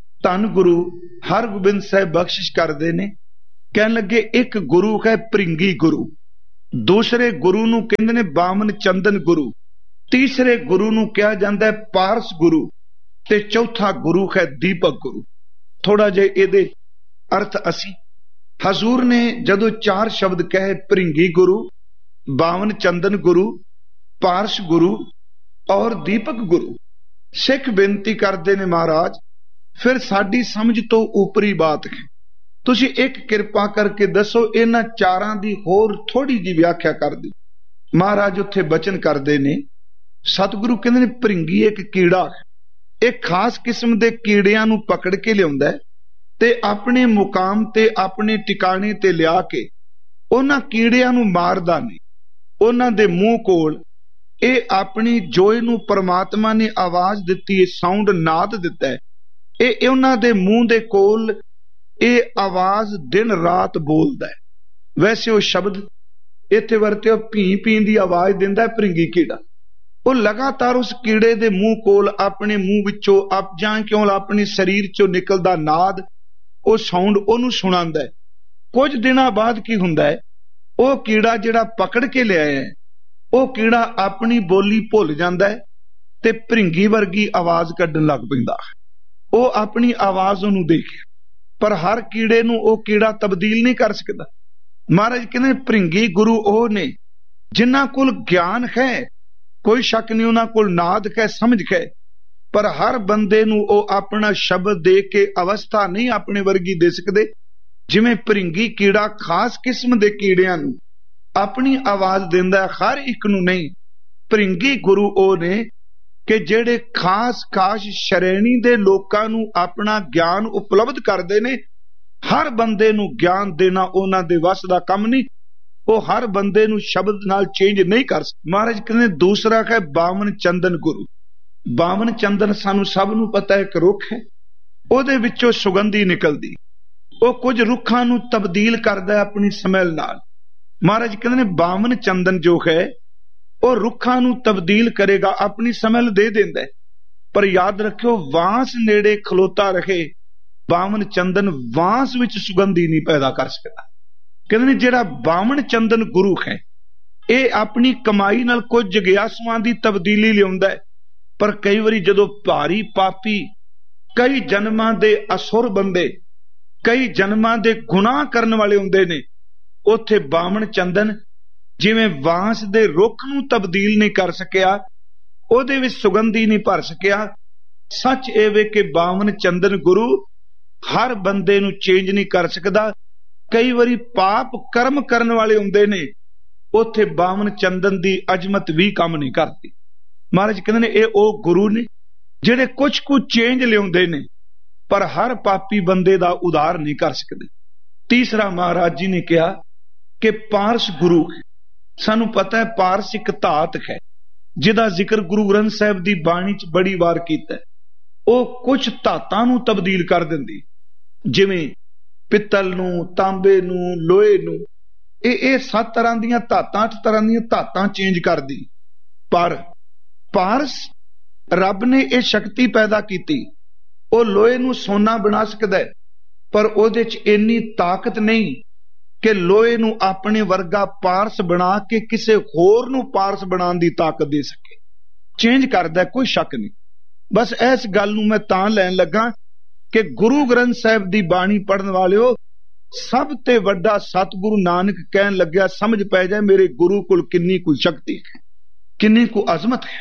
[SPEAKER 1] धन गुरु हरगोबिंद साहब बख्शिश करदे ने, कहन लगे एक गुरु है भृंगी गुरु, दूसरे गुरु नूं कहंदे ने बामन चंदन गुरु, तीसरे गुरु नूं कहा जांदा है पारस गुरु, ते चौथा गुरु है दीपक गुरु। थोड़ा जिहा इहदे अर्थ असी हजूर ने जदों चार शब्द कहे भृंगी गुरु, बावन चंदन गुरु, पारस गुरु और दीपक गुरु, सिख बेनती करते ने महाराज फिर साडी समझ तो ऊपरी बात है, तुसी एक किरपा करके दसो इन्हां चारां दी होर थोड़ी जी व्याख्या कर दी। महाराज उत्थे बचन करते ने सतगुरु कहंदे ने भृंगी एक कीड़ा है, एक खास किस्म दे कीड़ियां नूं पकड़ के लियाउंदा है ਤੇ ਆਪਣੇ ਮੁਕਾਮ ਤੇ ਆਪਣੇ ਟਿਕਾਣੇ ਤੇ ਲਿਆ ਕੇ ਉਹਨਾਂ ਕੀੜਿਆਂ ਨੂੰ ਮਾਰਦਾ ਨਹੀਂ। ਉਹਨਾਂ ਦੇ ਮੂੰਹ ਕੋਲ ਇਹ ਆਪਣੀ ਜੋ ਇਹਨੂੰ ਪਰਮਾਤਮਾ ਨੇ ਆਵਾਜ਼ ਦਿੱਤੀ ਹੈ, ਸਾਊਂਡ ਨਾਦ ਦਿੱਤਾ ਹੈ, ਇਹ ਉਹਨਾਂ ਦੇ ਮੂੰਹ ਦੇ ਕੋਲ ਇਹ ਆਵਾਜ਼ ਦਿਨ ਰਾਤ ਬੋਲਦਾ ਹੈ। ਵੈਸੇ ਉਹ ਸ਼ਬਦ ਇੱਥੇ ਵਰਤਿਓ ਭੀ ਭੀ ਦੀ ਆਵਾਜ਼ ਦਿੰਦਾ ਹੈ ਭ੍ਰਿੰਗੀ ਕੀੜਾ। ਉਹ ਲਗਾਤਾਰ ਉਸ ਕੀੜੇ ਦੇ ਮੂੰਹ ਕੋਲ ਆਪਣੇ ਮੂੰਹ ਵਿੱਚੋਂ ਆਪ ਜਾਂ ਕਿਉਂ ਆਪਣੇ ਸਰੀਰ ਚੋਂ ਨਿਕਲਦਾ ਨਾਦ, ਉਹ ਸਾਊਂਡ ਉਹਨੂੰ ਸੁਣਾਉਂਦਾ ਹੈ। ਕੁਝ ਦਿਨਾਂ ਬਾਅਦ ਕੀ ਹੁੰਦਾ ਹੈ, ਉਹ ਕੀੜਾ ਜਿਹੜਾ ਪਕੜ ਕੇ ਲਿਆਇਆ ਹੈ, ਉਹ ਕੀੜਾ ਆਪਣੀ ਬੋਲੀ ਭੁੱਲ ਜਾਂਦਾ ਹੈ ਤੇ ਭ੍ਰਿੰਗੀ ਵਰਗੀ ਆਵਾਜ਼ ਕੱਢਣ ਲੱਗ ਪੈਂਦਾ। ਉਹ ਆਪਣੀ ਆਵਾਜ਼ ਉਹਨੂੰ ਦੇ ਕੇ, ਪਰ ਹਰ ਕੀੜੇ ਨੂੰ ਉਹ ਕੀੜਾ ਤਬਦੀਲ ਨਹੀਂ ਕਰ ਸਕਦਾ। ਮਹਾਰਾਜ ਕਹਿੰਦੇ ਭ੍ਰਿੰਗੀ ਗੁਰੂ ਉਹ ਨੇ ਜਿਨ੍ਹਾਂ ਕੋਲ ਗਿਆਨ ਹੈ, ਕੋਈ ਸ਼ੱਕ ਨਹੀਂ ਉਹਨਾਂ ਕੋਲ ਨਾਦ ਹੈ, ਸਮਝ ਹੈ, ਪਰ ਹਰ ਬੰਦੇ ਨੂੰ ਉਹ ਆਪਣਾ ਸ਼ਬਦ ਦੇ ਕੇ ਅਵਸਥਾ ਨਹੀਂ ਆਪਣੇ ਵਰਗੀ ਦੇ ਸਕਦੇ। ਜਿਵੇਂ ਭ੍ਰਿੰਗੀ ਕੀੜਾ ਖਾਸ ਕਿਸਮ ਦੇ ਕੀੜਿਆਂ ਨੂੰ ਆਪਣੀ ਆਵਾਜ਼ ਦਿੰਦਾ ਹੈ, ਹਰ ਇੱਕ ਨੂੰ ਨਹੀਂ। ਭ੍ਰਿੰਗੀ ਗੁਰੂ ਉਹ ਨੇ ਕਿ ਜਿਹੜੇ ਖਾਸ ਖਾਸ ਸ਼੍ਰੇਣੀ ਦੇ ਲੋਕਾਂ ਨੂੰ ਆਪਣਾ ਗਿਆਨ ਉਪਲਬਧ ਕਰਦੇ ਨੇ। ਹਰ ਬੰਦੇ ਨੂੰ ਗਿਆਨ ਦੇਣਾ ਉਹਨਾਂ ਦੇ ਵੱਸ ਦਾ ਕੰਮ ਨਹੀਂ। ਉਹ ਹਰ ਬੰਦੇ ਨੂੰ ਸ਼ਬਦ ਨਾਲ ਚੇਂਜ ਨਹੀਂ ਕਰ ਸਕਦੇ। ਮਹਾਰਾਜ ਕਹਿੰਦੇ ਦੂਸਰਾ ਹੈ ਬਾਵਨ ਚੰਦਨ ਗੁਰੂ। ਬਾਵਨ ਚੰਦਨ ਸਾਨੂੰ ਸਭ ਨੂੰ ਪਤਾ ਹੈ ਇੱਕ ਰੁੱਖ ਹੈ, ਉਹਦੇ ਵਿੱਚੋਂ ਸੁਗੰਧੀ ਨਿਕਲਦੀ, ਉਹ ਕੁਝ ਰੁੱਖਾਂ ਨੂੰ ਤਬਦੀਲ ਕਰਦਾ ਆਪਣੀ ਸਮੈਲ ਨਾਲ। ਮਹਾਰਾਜ ਕਹਿੰਦੇ ਨੇ ਬਾਵਨ ਚੰਦਨ ਜੋ ਹੈ ਉਹ ਰੁੱਖਾਂ ਨੂੰ ਤਬਦੀਲ ਕਰੇਗਾ, ਆਪਣੀ ਸਮੈਲ ਦੇ ਦਿੰਦਾ ਹੈ। ਪਰ ਯਾਦ ਰੱਖਿਓ ਵਾਂਸ ਨੇੜੇ ਖਲੋਤਾ ਰਹੇ, ਬਾਵਨ ਚੰਦਨ ਵਾਂਸ ਵਿੱਚ ਸੁਗੰਧੀ ਨਹੀਂ ਪੈਦਾ ਕਰ ਸਕਦਾ। ਕਹਿੰਦੇ ਨੇ ਜਿਹੜਾ ਬਾਵਨ ਚੰਦਨ ਗੁਰੂ ਹੈ ਇਹ ਆਪਣੀ ਕਮਾਈ ਨਾਲ ਕੁਝ ਜਗਿਆਸੂਆਂ ਦੀ ਤਬਦੀਲੀ ਲਿਆਉਂਦਾ ਹੈ, ਪਰ ਕਈ ਵਾਰੀ ਜਦੋਂ ਭਾਰੀ ਪਾਪੀ, ਕਈ ਜਨਮਾਂ ਦੇ ਅਸੁਰ ਬੰਦੇ, ਕਈ ਜਨਮਾਂ ਦੇ ਗੁਨਾਹ ਕਰਨ ਵਾਲੇ ਹੁੰਦੇ ਨੇ, ਉੱਥੇ ਬਾਵਨ ਚੰਦਨ ਜਿਵੇਂ ਵਾਂਸ ਦੇ ਰੁੱਖ ਨੂੰ ਤਬਦੀਲ ਨਹੀਂ ਕਰ ਸਕਿਆ, ਉਹਦੇ ਵਿੱਚ ਸੁਗੰਧੀ ਨਹੀਂ ਭਰ ਸਕਿਆ। ਸੱਚ ਇਹ ਵੇ ਕਿ ਬਾਵਨ ਚੰਦਨ ਗੁਰੂ ਹਰ ਬੰਦੇ ਨੂੰ ਚੇਂਜ ਨਹੀਂ ਕਰ ਸਕਦਾ। ਕਈ ਵਾਰੀ ਪਾਪ ਕਰਮ ਕਰਨ ਵਾਲੇ ਹੁੰਦੇ ਨੇ, ਉੱਥੇ ਬਾਵਨ ਚੰਦਨ ਦੀ ਅਜ਼ਮਤ ਵੀ ਕੰਮ ਨਹੀਂ ਕਰਦੀ। ਮਹਾਰਾਜ ਕਹਿੰਦੇ ਨੇ ਇਹ ਉਹ ਗੁਰੂ ਨੇ ਜਿਹੜੇ ਕੁਝ ਕੁ ਚੇਂਜ ਲਿਆਉਂਦੇ ਨੇ, ਪਰ ਹਰ ਪਾਪੀ ਬੰਦੇ ਦਾ ਉਧਾਰ ਨਹੀਂ ਕਰ ਸਕਦੇ। ਤੀਸਰਾ ਮਹਾਰਾਜ ਜੀ ਨੇ ਕਿਹਾ ਕਿ ਪਾਰਸ ਗੁਰੂ। ਸਾਨੂੰ ਪਤਾ ਹੈ ਪਾਰਸ ਇੱਕ ਧਾਤ ਹੈ ਜਿਹਦਾ ਜ਼ਿਕਰ ਗੁਰੂ ਗ੍ਰੰਥ ਸਾਹਿਬ ਦੀ ਬਾਣੀ 'ਚ ਬੜੀ ਵਾਰ ਕੀਤਾ। ਉਹ ਕੁਝ ਧਾਤਾਂ ਨੂੰ ਤਬਦੀਲ ਕਰ ਦਿੰਦੀ, ਜਿਵੇਂ ਪਿੱਤਲ ਨੂੰ, ਤਾਂਬੇ ਨੂੰ, ਲੋਹੇ ਨੂੰ। ਇਹ ਇਹ ਸੱਤ ਤਰ੍ਹਾਂ ਦੀਆਂ ਧਾਤਾਂ, ਅੱਠ ਤਰ੍ਹਾਂ ਦੀਆਂ ਧਾਤਾਂ ਚੇਂਜ ਕਰਦੀ। ਪਰ ਪਾਰਸ ਰੱਬ ਨੇ ਇਹ ਸ਼ਕਤੀ ਪੈਦਾ ਕੀਤੀ, ਉਹ ਲੋਹੇ ਨੂੰ ਸੋਨਾ ਬਣਾ ਸਕਦਾ ਹੈ, ਪਰ ਉਹਦੇ 'ਚ ਇੰਨੀ ਤਾਕਤ ਨਹੀਂ ਕਿ ਲੋਹੇ ਨੂੰ ਆਪਣੇ ਵਰਗਾ ਪਾਰਸ ਬਣਾ ਕੇ ਕਿਸੇ ਹੋਰ ਨੂੰ ਪਾਰਸ ਬਣਾਉਣ ਦੀ ਤਾਕਤ ਦੇ ਸਕੇ। ਚੇਂਜ ਕਰਦਾ, ਕੋਈ ਸ਼ੱਕ ਨਹੀਂ। ਬਸ ਇਸ ਗੱਲ ਨੂੰ ਮੈਂ ਤਾਂ ਲੈਣ ਲੱਗਾ ਕਿ ਗੁਰੂ ਗ੍ਰੰਥ ਸਾਹਿਬ ਦੀ ਬਾਣੀ ਪੜ੍ਹਨ ਵਾਲਿਓ, ਸਭ ਤੇ ਵੱਡਾ ਸਤਿਗੁਰੂ ਨਾਨਕ ਕਹਿਣ ਲੱਗਿਆ ਸਮਝ ਪੈ ਜਾਏ ਮੇਰੇ ਗੁਰੂ ਕੋਲ ਕਿੰਨੀ ਕੁ ਸ਼ਕਤੀ ਹੈ, ਕਿੰਨੀ ਕੁ ਅਜ਼ਮਤ ਹੈ।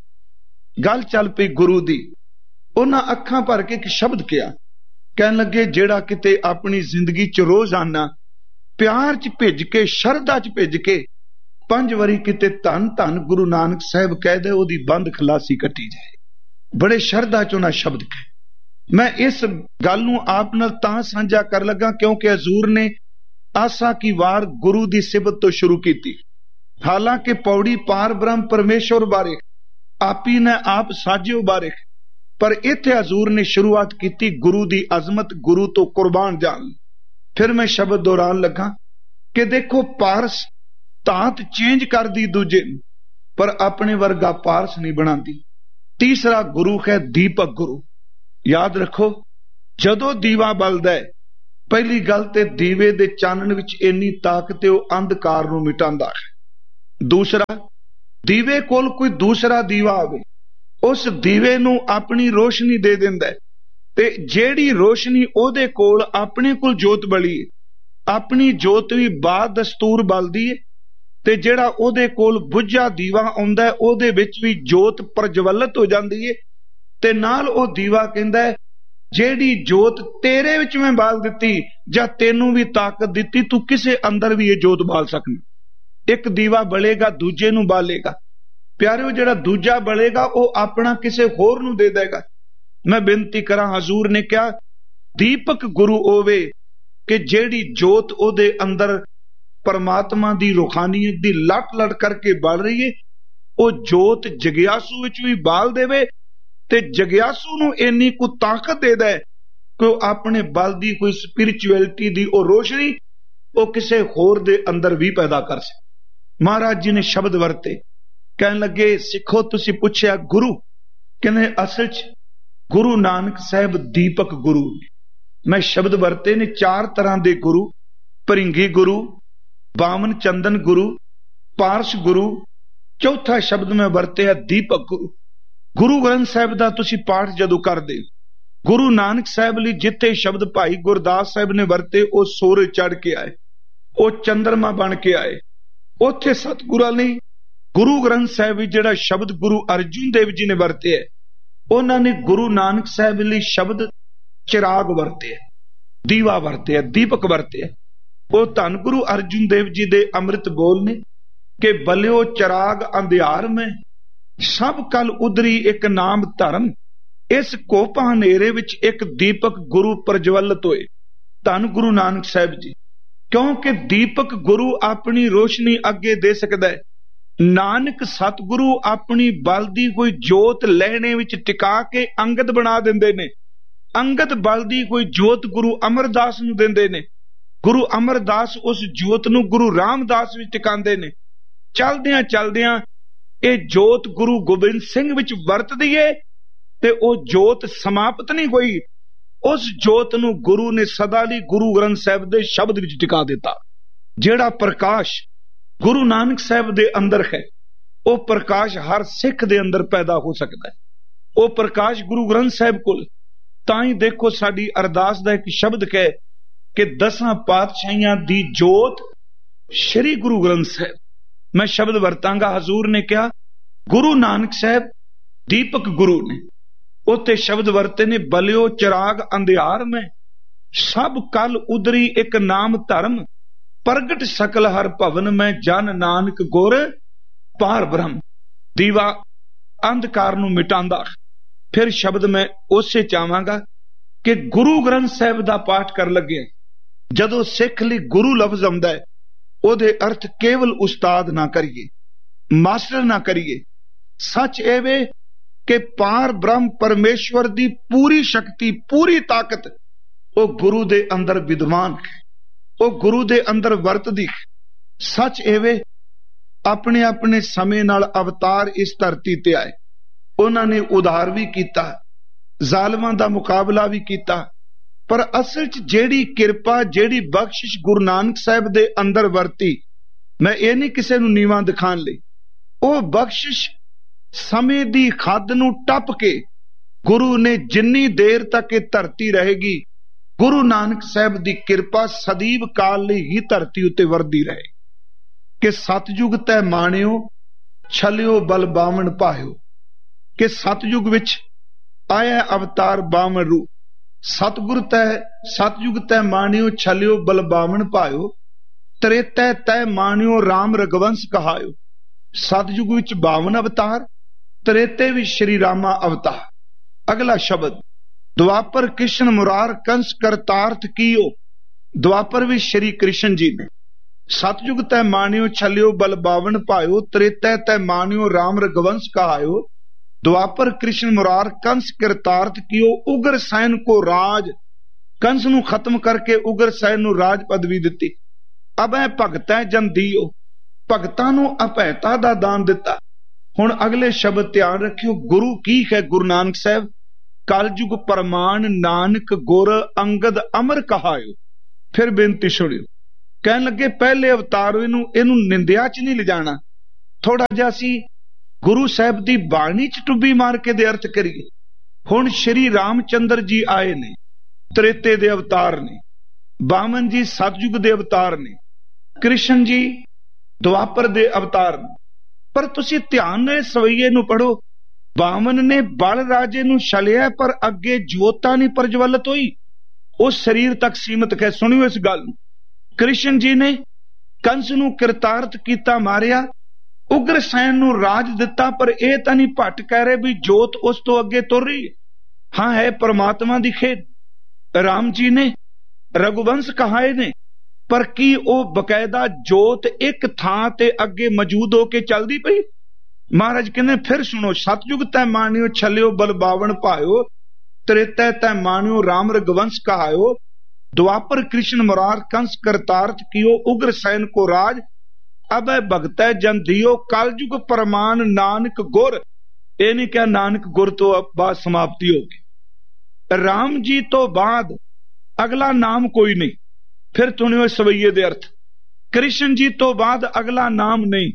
[SPEAKER 1] ਗੱਲ ਚੱਲ ਪਈ ਗੁਰੂ ਦੀ। ਉਹਨਾਂ ਅੱਖਾਂ ਭਰ ਕੇ ਇੱਕ ਸ਼ਬਦ ਕਿਹਾ, ਕਹਿਣ ਲੱਗੇ ਜਿਹੜਾ ਕਿਤੇ ਆਪਣੀ ਜ਼ਿੰਦਗੀ 'ਚ ਰੋਜ਼ਾਨਾ ਪਿਆਰ 'ਚ ਭਿੱਜ ਕੇ, ਸ਼ਰਧਾ 'ਚ ਭਿੱਜ ਕੇ ਪੰਜ ਵਾਰੀ ਕਿਤੇ ਧੰਨ ਧੰਨ ਗੁਰੂ ਨਾਨਕ ਸਾਹਿਬ ਕਹਿ ਦੇ, ਉਹਦੀ ਬੰਦ ਖਲਾਸੀ ਕੱਟੀ ਜਾਏ। ਬੜੇ ਸ਼ਰਧਾ 'ਚ ਉਹਨਾਂ ਸ਼ਬਦ ਕਹੇ। ਮੈਂ ਇਸ ਗੱਲ ਨੂੰ ਆਪ ਨਾਲ ਤਾਂ ਸਾਂਝਾ ਕਰ ਲੱਗਾ ਕਿਉਂਕਿ ਹਜ਼ੂਰ ਨੇ ਆਸਾ ਕੀ ਵਾਰ ਗੁਰੂ ਦੀ ਸਿਫਤ ਤੋਂ ਸ਼ੁਰੂ ਕੀਤੀ। ਹਾਲਾਂਕਿ ਪੌੜੀ ਪਾਰ ਬ੍ਰਹਮ ਪਰਮੇਸ਼ਵਰ ਬਾਰੇ, ਆਪੀ ਨੇ ਆਪ ਸਾਜਿਓ ਬਾਰੇ, ਪਰ ਇੱਥੇ ਹਜ਼ੂਰ ਨੇ ਸ਼ੁਰੂਆਤ ਕੀਤੀ ਗੁਰੂ ਦੀ ਅਜ਼ਮਤ, ਗੁਰੂ ਤੋਂ ਕੁਰਬਾਨ ਜਾਣ। ਫਿਰ ਮੈਂ ਸ਼ਬਦ ਦੁਹਰਾਉਣ ਲੱਗਾ ਕਿ ਦੇਖੋ ਪਾਰਸ ਧਾਤ ਚੇਂਜ ਕਰਦੀ ਦੂਜੇ, ਪਰ ਆਪਣੇ ਵਰਗਾ ਪਾਰਸ ਨਹੀਂ ਬਣਾਉਂਦੀ। ਤੀਸਰਾ ਗੁਰੂ ਹੈ ਦੀਪਕ ਗੁਰੂ। ਯਾਦ ਰੱਖੋ, ਜਦੋਂ ਦੀਵਾ ਬਲਦਾ ਹੈ, ਪਹਿਲੀ ਗੱਲ ਤੇ ਦੀਵੇ ਦੇ ਚਾਨਣ ਵਿੱਚ ਇੰਨੀ ਤਾਕਤ ਹੈ ਉਹ ਅੰਧਕਾਰ ਨੂੰ ਮਿਟਾਉਂਦਾ ਹੈ। ਦੂਸਰਾ, ਦੀਵੇ ਕੋਲ ਕੋਈ ਦੂਸਰਾ ਦੀਵਾ ਆਵੇ, ਉਸ ਦੀਵੇ ਨੂੰ ਆਪਣੀ ਰੋਸ਼ਨੀ ਦੇ ਦਿੰਦਾ ਹੈ, ਤੇ ਜਿਹੜੀ ਰੋਸ਼ਨੀ ਉਹਦੇ ਕੋਲ, ਆਪਣੇ ਕੋਲ ਜੋਤ ਬਲੀ ਹੈ, ਆਪਣੀ ਜੋਤ ਵੀ ਬਾਦ ਦਸਤੂਰ ਬਲਦੀ ਹੈ, ਤੇ ਜਿਹੜਾ ਉਹਦੇ ਕੋਲ ਬੁੱਝਾ ਦੀਵਾ ਆਉਂਦਾ ਉਹਦੇ ਵਿੱਚ ਵੀ ਜੋਤ ਪ੍ਰਜਵਲਿਤ ਹੋ ਜਾਂਦੀ ਹੈ। ਤੇ ਨਾਲ ਉਹ ਦੀਵਾ ਕਹਿੰਦਾ ਹੈ ਜਿਹੜੀ ਜੋਤ ਤੇਰੇ ਵਿੱਚ ਮੈਂ ਬਾਲ ਦਿੱਤੀ ਜਾਂ ਤੈਨੂੰ ਵੀ ਤਾਕਤ ਦਿੱਤੀ, ਤੂੰ ਕਿਸੇ ਅੰਦਰ ਵੀ ਇਹ ਜੋਤ ਬਾਲ ਸਕਣਾ। ਇੱਕ ਦੀਵਾ ਬਲੇਗਾ, ਦੂਜੇ ਨੂੰ ਬਾਲੇਗਾ। ਪਿਆਰਿਓ, ਜਿਹੜਾ ਦੂਜਾ ਬਲੇਗਾ ਉਹ ਆਪਣਾ ਕਿਸੇ ਹੋਰ ਨੂੰ ਦੇ ਦੇਗਾ। ਮੈਂ ਬੇਨਤੀ ਕਰਾਂ, ਹਜ਼ੂਰ ਨੇ ਕਿਹਾ ਦੀਪਕ ਗੁਰੂ ਹੋਵੇ ਕਿ ਜਿਹੜੀ ਜੋਤ ਉਹਦੇ ਅੰਦਰ ਪਰਮਾਤਮਾ ਦੀ ਰੂਹਾਨੀਅਤ ਦੀ ਲਟ ਲਟ ਕਰਕੇ ਬਲ ਰਹੀ ਹੈ, ਉਹ ਜੋਤ ਜਗਿਆਸੂ ਵਿੱਚ ਵੀ ਬਾਲ ਦੇਵੇ ਤੇ ਜਗਿਆਸੂ ਨੂੰ ਇੰਨੀ ਕੁ ਤਾਕਤ ਦੇ ਦੇ ਕਿ ਉਹ ਆਪਣੇ ਬਲ ਦੀ ਕੋਈ ਸਪਿਰਿਚੁਅਲਿਟੀ ਦੀ ਉਹ ਰੋਸ਼ਨੀ ਉਹ ਕਿਸੇ ਹੋਰ ਦੇ ਅੰਦਰ ਵੀ ਪੈਦਾ ਕਰ ਸਕੇ। ਮਹਾਰਾਜ ਜੀ ਨੇ ਸ਼ਬਦ ਵਰਤੇ, ਕਹਿਣ ਲੱਗੇ ਸਿੱਖੋ ਤੁਸੀਂ ਪੁੱਛਿਆ ਗੁਰੂ, ਕਹਿੰਦੇ ਅਸਲ 'ਚ ਗੁਰੂ ਨਾਨਕ ਸਾਹਿਬ ਦੀਪਕ ਗੁਰੂ ਨੇ। ਮੈਂ ਸ਼ਬਦ ਵਰਤੇ ਨੇ ਚਾਰ ਤਰ੍ਹਾਂ ਦੇ ਗੁਰੂ, ਭਰਿੰਗੀ ਗੁਰੂ, ਬਾਮਨ ਚੰਦਨ ਗੁਰੂ, ਪਾਰਸ ਗੁਰੂ, ਚੌਥਾ ਸ਼ਬਦ ਮੈਂ ਵਰਤਿਆ ਦੀਪਕ ਗੁਰੂ। ਗੁਰੂ ਗ੍ਰੰਥ ਸਾਹਿਬ ਦਾ ਤੁਸੀਂ ਪਾਠ ਜਦੋਂ ਕਰਦੇ, ਗੁਰੂ ਨਾਨਕ ਸਾਹਿਬ ਲਈ ਜਿੱਥੇ ਸ਼ਬਦ ਭਾਈ ਗੁਰਦਾਸ ਸਾਹਿਬ ਨੇ ਵਰਤੇ ਉਹ ਸੂਰਜ ਚੜ੍ਹ ਕੇ ਆਏ, ਉਹ ਚੰਦਰਮਾ ਬਣ ਕੇ ਆਏ। ਉੱਥੇ ਸਤਿਗੁਰਾਂ ਨੇ ਗੁਰੂ ਗ੍ਰੰਥ ਸਾਹਿਬ ਵਿੱਚ ਜਿਹੜਾ ਸ਼ਬਦ ਗੁਰੂ ਅਰਜੁਨ ਦੇਵ ਜੀ ਨੇ ਵਰਤੇ, ਉਹਨਾਂ ਨੇ ਗੁਰੂ ਨਾਨਕ ਸਾਹਿਬ ਲਈ ਸ਼ਬਦ ਚਿਰਾਗ ਵਰਤੇ, ਦੀਵਾ ਵਰਤੇ, ਦੀਪਕ ਵਰਤੇ। ਉਹ ਧੰਨ ਗੁਰੂ ਅਰਜੁਨ ਦੇਵ ਜੀ ਦੇ ਅੰਮ੍ਰਿਤ ਬੋਲ ਨੇ ਕਿ ਬਲਿਓ ਚਿਰਾਗ ਅੰਧਿਆਰ ਮੈਂ, ਸਭ ਕਲ ਉਦਰੀ ਇੱਕ ਨਾਮ ਧਰਮ, ਇਸ ਕੋਪ ਹਨੇਰੇ ਵਿੱਚ ਇੱਕ ਦੀਪਕ ਗੁਰੂ ਪ੍ਰਜਵਲਿਤ ਹੋਏ। ਧੰਨ ਗੁਰੂ ਨਾਨਕ ਸਾਹਿਬ ਜੀ, ਕਿਉਂਕਿ ਦੀਪਕ ਗੁਰੂ ਆਪਣੀ ਰੋਸ਼ਨੀ ਅੱਗੇ ਦੇ ਸਕਦਾ ਹੈ। ਨਾਨਕ ਸਤਿਗੁਰੂ ਆਪਣੀ ਬਲ ਦੀ ਕੋਈ ਜੋਤ ਲੈਣੇ ਵਿੱਚ ਟਿਕਾ ਕੇ ਅੰਗਦ ਬਣਾ ਦਿੰਦੇ ਨੇ। ਅੰਗਦ ਬਲ ਦੀ ਕੋਈ ਜੋਤ ਗੁਰੂ ਅਮਰਦਾਸ ਨੂੰ ਦਿੰਦੇ ਨੇ, ਗੁਰੂ ਅਮਰਦਾਸ ਉਸ ਜੋਤ ਨੂੰ ਗੁਰੂ ਰਾਮਦਾਸ ਵਿੱਚ ਟਿਕਾਉਂਦੇ ਨੇ। ਚਲਦਿਆਂ ਚਲਦਿਆਂ ਇਹ ਜੋਤ ਗੁਰੂ ਗੋਬਿੰਦ ਸਿੰਘ ਵਿੱਚ ਵਰਤਦੀ ਏ ਤੇ ਉਹ ਜੋਤ ਸਮਾਪਤ ਨਹੀਂ ਹੋਈ। ਉਸ ਜੋਤ ਨੂੰ ਗੁਰੂ ਨੇ ਸਦਾ ਲਈ ਗੁਰੂ ਗ੍ਰੰਥ ਸਾਹਿਬ ਦੇ ਸ਼ਬਦ ਵਿੱਚ ਟਿਕਾ ਦਿੱਤਾ। ਜਿਹੜਾ ਪ੍ਰਕਾਸ਼ ਗੁਰੂ ਨਾਨਕ ਸਾਹਿਬ ਦੇ ਅੰਦਰ ਹੈ, ਉਹ ਪ੍ਰਕਾਸ਼ ਹਰ ਸਿੱਖ ਦੇ ਅੰਦਰ ਪੈਦਾ ਹੋ ਸਕਦਾ ਹੈ। ਉਹ ਪ੍ਰਕਾਸ਼ ਗੁਰੂ ਗ੍ਰੰਥ ਸਾਹਿਬ ਕੋਲ। ਤਾਂ ਹੀ ਦੇਖੋ ਸਾਡੀ ਅਰਦਾਸ ਦਾ ਇੱਕ ਸ਼ਬਦ ਹੈ ਕਿ ਦਸਾਂ ਪਾਤਸ਼ਾਹੀਆਂ ਦੀ ਜੋਤ ਸ਼੍ਰੀ ਗੁਰੂ ਗ੍ਰੰਥ ਸਾਹਿਬ। ਮੈਂ ਸ਼ਬਦ ਵਰਤਾਂਗਾ, ਹਜ਼ੂਰ ਨੇ ਕਿਹਾ ਗੁਰੂ ਨਾਨਕ ਸਾਹਿਬ ਦੀਪਕ ਗੁਰੂ ਨੇ। ਉੱਥੇ ਸ਼ਬਦ ਵਰਤੇ ਨੇ ਬਲਿਓ ਚਿਰਾਗ ਅੰਧਿਆਰ ਮੈਂ, ਸਭ ਕਲ ਉਦਰੀ ਇੱਕ ਨਾਮ ਧਰਮ, ਪ੍ਰਗਟ ਸਕਲ ਹਰ ਭਵਨ ਮੈਂ, ਜਨ ਨਾਨਕ ਗੁਰ ਪਾਰ ਬ੍ਰਹਮ। ਦੀਵਾ ਅੰਧਕਾਰ ਨੂੰ ਮਿਟਾਉਂਦਾ। ਫਿਰ ਸ਼ਬਦ ਮੈਂ ਉਸੇ ਚਾਹਾਂਗਾ ਕਿ ਗੁਰੂ ਗ੍ਰੰਥ ਸਾਹਿਬ ਦਾ ਪਾਠ ਕਰ ਲੱਗੇ ਜਦੋਂ ਸਿੱਖ ਲਈ ਗੁਰੂ ਲਫ਼ਜ਼ ਆਉਂਦਾ ਹੈ, ਉਹਦੇ ਅਰਥ ਕੇਵਲ ਉਸਤਾਦ ਨਾ ਕਰੀਏ, ਮਾਸਟਰ ਨਾ ਕਰੀਏ। ਸੱਚ ਇਹ ਵੇ ਕਿ ਪਾਰ ਬ੍ਰਹਮ ਪਰਮੇਸ਼ਵਰ ਦੀ ਪੂਰੀ ਸ਼ਕਤੀ, ਪੂਰੀ ਤਾਕਤ ਉਹ ਗੁਰੂ ਦੇ ਅੰਦਰ ਵਿਦਵਾਨ ਹੈ, ਉਹ ਗੁਰੂ ਦੇ ਅੰਦਰ ਵਰਤਦੀ ਹੈ। ਸੱਚ ਇਹ ਵੇ ਆਪਣੇ ਆਪਣੇ ਸਮੇਂ ਨਾਲ ਅਵਤਾਰ ਇਸ ਧਰਤੀ ਤੇ ਆਏ, ਉਹਨਾਂ ਨੇ ਉਧਾਰ ਵੀ ਕੀਤਾ, ਜ਼ਾਲਮਾਂ ਦਾ ਮੁਕਾਬਲਾ ਵੀ ਕੀਤਾ। ਪਰ ਅਸਲ 'ਚ ਜਿਹੜੀ ਕਿਰਪਾ, ਜਿਹੜੀ ਬਖਸ਼ਿਸ਼ ਗੁਰੂ ਨਾਨਕ ਸਾਹਿਬ ਦੇ ਅੰਦਰ ਵਰਤੀ, ਮੈਂ ਇਹ ਨਹੀਂ ਕਿਸੇ ਨੂੰ ਨੀਵਾਂ ਦਿਖਾਉਣ ਲਈ, ਉਹ ਬਖਸ਼ਿਸ਼ ਸਮੇਂ ਦੀ ਹੱਦ ਨੂੰ ਟੱਪ ਕੇ ਗੁਰੂ ਨੇ ਜਿੰਨੀ ਦੇਰ ਤੱਕ ਇਹ ਧਰਤੀ ਰਹੇਗੀ, ਗੁਰੂ ਨਾਨਕ ਸਾਹਿਬ ਦੀ ਕਿਰਪਾ ਸਦੀਵ ਕਾਲ ਲਈ ਹੀ ਧਰਤੀ ਉੱਤੇ ਵਰਦੀ ਰਹੇ। ਕਿ ਸਤਜੁਗ ਤੈ ਮਾਣਿਓ ਛਲਿਓ ਬਲ ਬਾਵਨ ਭਾਇਓ, ਕਿ ਸਤਜੁਗ ਵਿੱਚ ਆਇਆ ਅਵਤਾਰ ਬਾਵਨ ਰੂਪ। ਸਤਗੁਰ ਤੈ ਸਤਜੁਗ ਤੈ ਮਾਣਿਓ ਛਲਿਓ ਬਲ ਬਾਵਨ ਭਾਇਓ, ਤ੍ਰੇਤੈ ਤੈ ਮਾਣਿਓ ਰਾਮ ਰਗਵੰਸ ਕਹਾਇਓ। ਸਤਜੁਗ ਵਿੱਚ ਬਾਵਨ ਅਵਤਾਰ, ਤ੍ਰੇਤੇ ਵਿੱਚ ਸ਼੍ਰੀ ਰਾਮਾ ਅਵਤਾਰ। ਅਗਲਾ ਸ਼ਬਦ ਦੁਆਪਰ ਕ੍ਰਿਸ਼ਨ ਮੁਰਾਰ ਕੰਸ ਕਰਤਾਰਥ ਕੀਓ। ਦੁਆਪਰ ਵਿੱਚ ਸ਼੍ਰੀ ਕ੍ਰਿਸ਼ਨ ਜੀ ਨੇ। ਸਤਜੁਗ ਤੈ ਮਾਣਿਓ ਛਲਿਓ ਬਲ ਬਾਵਨ ਭਾਇਓ, ਤ੍ਰੇਤੈ ਤੈ ਮਾਣਿਓ ਰਾਮ ਰਗਵੰਸ ਕਹਾਇਓ। ਦੁਆਪਰ ਕ੍ਰਿਸ਼ਨ ਮੁਰਾਰ ਕੰਸ ਕਰਤਾਰਥ ਕੀਓ। ਉਗਰ ਸੈਨ ਕੋ ਰਾਜ, ਕੰਸ ਨੂੰ ਖਤਮ ਕਰਕੇ ਉਗਰ ਸੈਨ ਨੂੰ ਰਾਜ ਪਦਵੀ ਦਿੱਤੀ। ਅਬੈ ਭਗਤੈ ਜਨ ਦੀਓ, ਭਗਤਾਂ ਨੂੰ ਅਭੈਤਾ ਦਾ ਦਾਨ ਦਿੱਤਾ। ਹੁਣ ਅਗਲੇ ਸ਼ਬਦ ਧਿਆਨ ਰੱਖਿਓ, ਗੁਰੂ ਕੀ ਹੈ ਗੁਰੂ ਨਾਨਕ ਸਾਹਿਬ। ਕਲਯੁਗ ਪਰਮਾਨ ਨਾਨਕ ਗੁਰ ਅੰਗਦ ਅਮਰ ਕਹਾਇਓ। ਫਿਰ ਬੇਨਤੀ ਸੁਣਿਓ, ਕਹਿਣ ਲੱਗੇ ਪਹਿਲੇ ਅਵਤਾਰ ਇਹਨੂੰ ਇਹਨੂੰ ਨਿੰਦਿਆ 'ਚ ਨਹੀਂ ਲਿਜਾਣਾ, ਥੋੜਾ ਜਿਹਾ ਅਸੀਂ ਗੁਰੂ ਸਾਹਿਬ ਦੀ ਬਾਣੀ 'ਚ ਟੁੱਬੀ ਮਾਰ ਕੇ ਦੇ ਅਰਥ ਕਰੀਏ। ਹੁਣ ਸ਼੍ਰੀ ਰਾਮਚੰਦਰ ਜੀ ਆਏ ਨੇ, ਤ੍ਰੇਤੇ ਦੇ ਅਵਤਾਰ ਨੇ। ਬਾਮਨ ਜੀ ਸਤਜੁਗ ਦੇ ਅਵਤਾਰ ਨੇ। ਕ੍ਰਿਸ਼ਨ ਜੀ ਦੁਆਪਰ ਦੇ ਅਵਤਾਰ ਨੇ। ਪਰ ਤੁਸੀਂ ਧਿਆਨ ਨਾਲ ਸਵਈਏ ਨੂੰ ਪੜੋ। ਬਾਮਨ ਨੇ ਬਲ ਰਾਜੇ ਨੂੰ ਛਲਿਆ, ਪਰ ਅੱਗੇ ਜੋਤਾਂ ਨਹੀਂ ਪ੍ਰਜਵਲਿਤ ਹੋਈ, ਉਹ ਸਰੀਰ ਤੱਕ ਸੀਮਤ ਹੈ। ਸੁਣਿਓ ਇਸ ਗੱਲ ਨੂੰ। ਕ੍ਰਿਸ਼ਨ ਜੀ ਨੇ ਕੰਸ ਨੂੰ ਕਿਰਤਾਰਥ ਕੀਤਾ, ਮਾਰਿਆ। ਉਗਰ ਸੈਨ ਨੂੰ ਰਾਜ ਦਿੱਤਾ, ਪਰ ਇਹ ਤਾਂ ਨਹੀਂ ਭੱਟ ਕਹਿ ਰਹੇ ਵੀ ਜੋਤ ਉਸ ਤੋਂ ਅੱਗੇ ਤੁਰ ਰਹੀ ਹੈ। ਹਾਂ, ਹੈ ਪਰਮਾਤਮਾ ਦੀ ਖੇਡ। राम जी ने रघुवंश कहाए ने, पर की वो बकायदा जोत एक थां ते अगे मौजूद होके चलदी पई? महाराज कहने फिर सुनो, सतयुग तै मानियो छलियो बलबावन पायो, त्रेता तै मानियो राम रघुवंश कहायो, द्वापर कृष्ण मुरार कंस करतार्थ कियो, उग्र सैन को राज अभय भगतै जन दियो, कलयुग परमान नानक गुर। ये नहीं क्या नानक गुर तो बाद समाप्ति होगी। राम जी तो बाद अगला नाम कोई नहीं। फिर सुनियो सवैये दे अर्थ। कृष्ण जी तो बाद अगला नाम नहीं,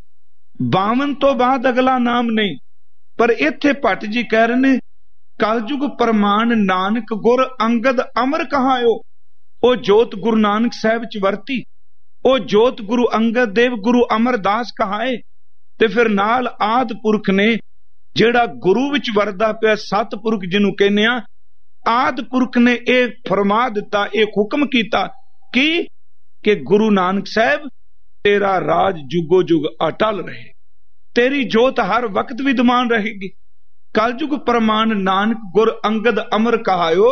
[SPEAKER 1] बावन तो बाद अगला नाम नहीं। पर इत्थे भट्ट जी कह रहे ने कलयुग परमान नानक गुर अंगद अमर कहायो। ओ जोत गुरु नानक साहब च वरती, ओ जोत गुरु अंगद देव गुरु अमरदास कहाए। ते फिर नाल आद पुरख ने जेड़ा गुरु विच वरदा पिया सतपुरख जिन्हों कहने आ, आद पुरख ने एक फरमा दिता, एक हुक्म कीता कि कि गुरु नानक साहब तेरा राज जुगो जुग अटल रहे, तेरी जोत हर वक्त विद्यमान रहेगी। कलयुग परमान नानक गुर अंगद अमर कहायो,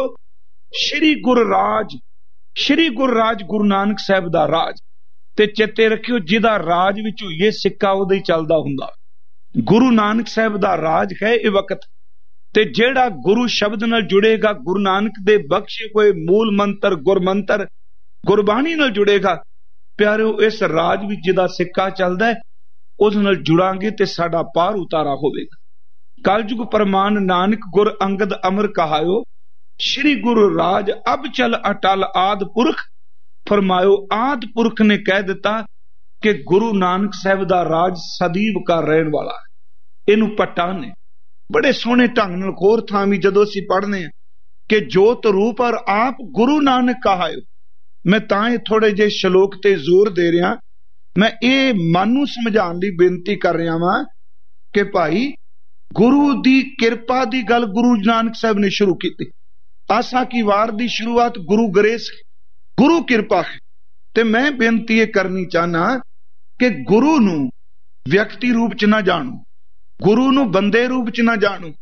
[SPEAKER 1] श्री गुरु राज, श्री गुरु राज गुरु नानक साहब दा राज। ते चेते रखियो जिदा राज विच होइए सिक्का उदा ही चलदा हुंदा। गुरु नानक साहब दा राज है इह वक्त। ते जेड़ा गुरु शब्द नाल जुड़ेगा, गुरु नानक दे बख्शे होए मूल मंत्र गुरमंत्र गुरबाणी नाल जुड़ेगा, प्यारिओ इस राज विच जिदा सिक्का चलदा है उस नाल जुड़ांगे ते साडा पार उतारा होवेगा। कलयुग परमान नानक गुर अंगद अमर कहायो, श्री गुरु राज अब चल अटल आद पुरख फरमायो। आद पुरख ने कह दिता कि गुरु नानक साहब दा राज सदैव का रहन वाला है। इनू पट्टा ने बड़े सोहने ढंग नाल होर थां वी जदों असीं पढ़ने कि जोत रूप और आप गुरु नानक कहायो। मैं तां थोड़े जे श्लोक ते जोर दे रहा, मैं ये मन नूं समझाउण लई बेनती कर रहा वां कि भाई गुरु दी किरपा दी गल गुरु नानक साहब ने शुरू की। आसा की वार दी शुरुआत गुरु ग्रेस है, गुरु किरपा है। ते मैं बेनती ये करनी चाहना कि गुरु नूं व्यक्ति रूप च ना जाणो, गुरु नूं बंदे रूप च ना जाणो।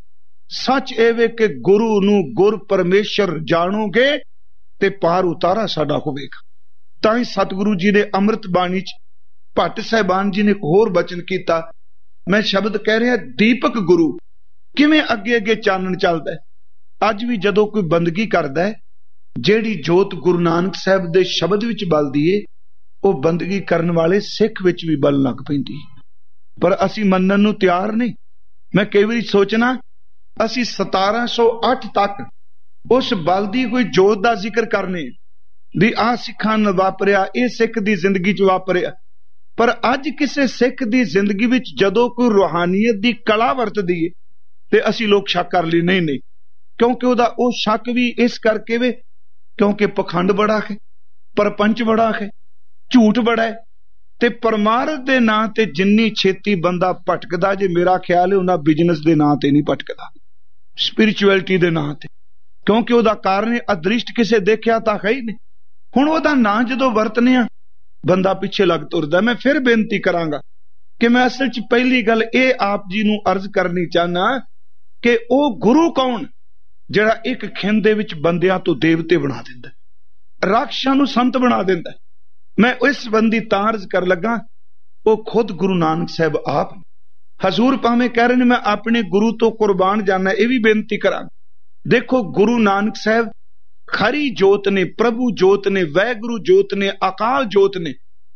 [SPEAKER 1] सच एवे कि गुरु नूं गुर परमेश्वर जानोगे ते पार उतारा साडा होवेगा। तां ही सतगुरु जी ने अमृत बाणी च भट्ट साहिबान जी ने एक होर बचन कीता। मैं शब्द कह रहा दीपक गुरु किवें अगे अगे चानण चलदा है। अज भी जदों कोई बंदगी करदा है, जेड़ी जोत गुरु नानक साहब दे शब्द विच बलदी है, वो बंदगी करन वाले सिख विच भी बल लग पैंदी है। पर असीं मन्नण नूं तैयार नहीं। मैं कई वारी सोचना असीं सतारां सौ अठ तक उस बल दी कोई जोत दा जिक्र करने भी आ सिखां नाल वापरिया, ये सिख दी जिंदगी च वापरिया। पर अज किसी सिख दी जिंदगी विच जदों कोई रूहानियत दी कला वरतदी है ते असीं लोग शक कर ली नहीं नहीं, क्योंकि उहदा वो शक भी इस करके वे क्योंकि पखंड बड़ा है, परपंच बड़ा है, झूठ बड़ा है। ते परमार्थ दे नां ते जिन्नी छेती बंदा भटकदा जे मेरा ख्याल है उन्हां बिजनेस दे नां ते नहीं भटकदा, स्पिरिचुअलिटी दे नां ते, क्योंकि उहदा कारण अदृष्ट किसे देखिया तां है ही नहीं। हुण उहदा नां जदों वरतने आ बंदा पिछे लग तुरदा। मैं फिर बेनती करांगा कि मैं असल च पहली गल ये आप जी नूं अर्ज करनी चाहना कि ओ गुरु कौन जिहड़ा एक खिंद दे विच बंदियां तो देवते बना दिंदा, राक्षसां नूं संत बना दिंदा। मैं इस संबंधी तां अर्ज कर लगा, वो खुद गुरु नानक साहब आप हजूर भावें कह रहे ने मैं अपने गुरु तो कुर्बान जाना, यह भी बेनती करा। देखो गुरु नानक साहब खरी जोत ने, प्रभु जोत ने, वैगुरु जोत ने, अकाल जोत ने,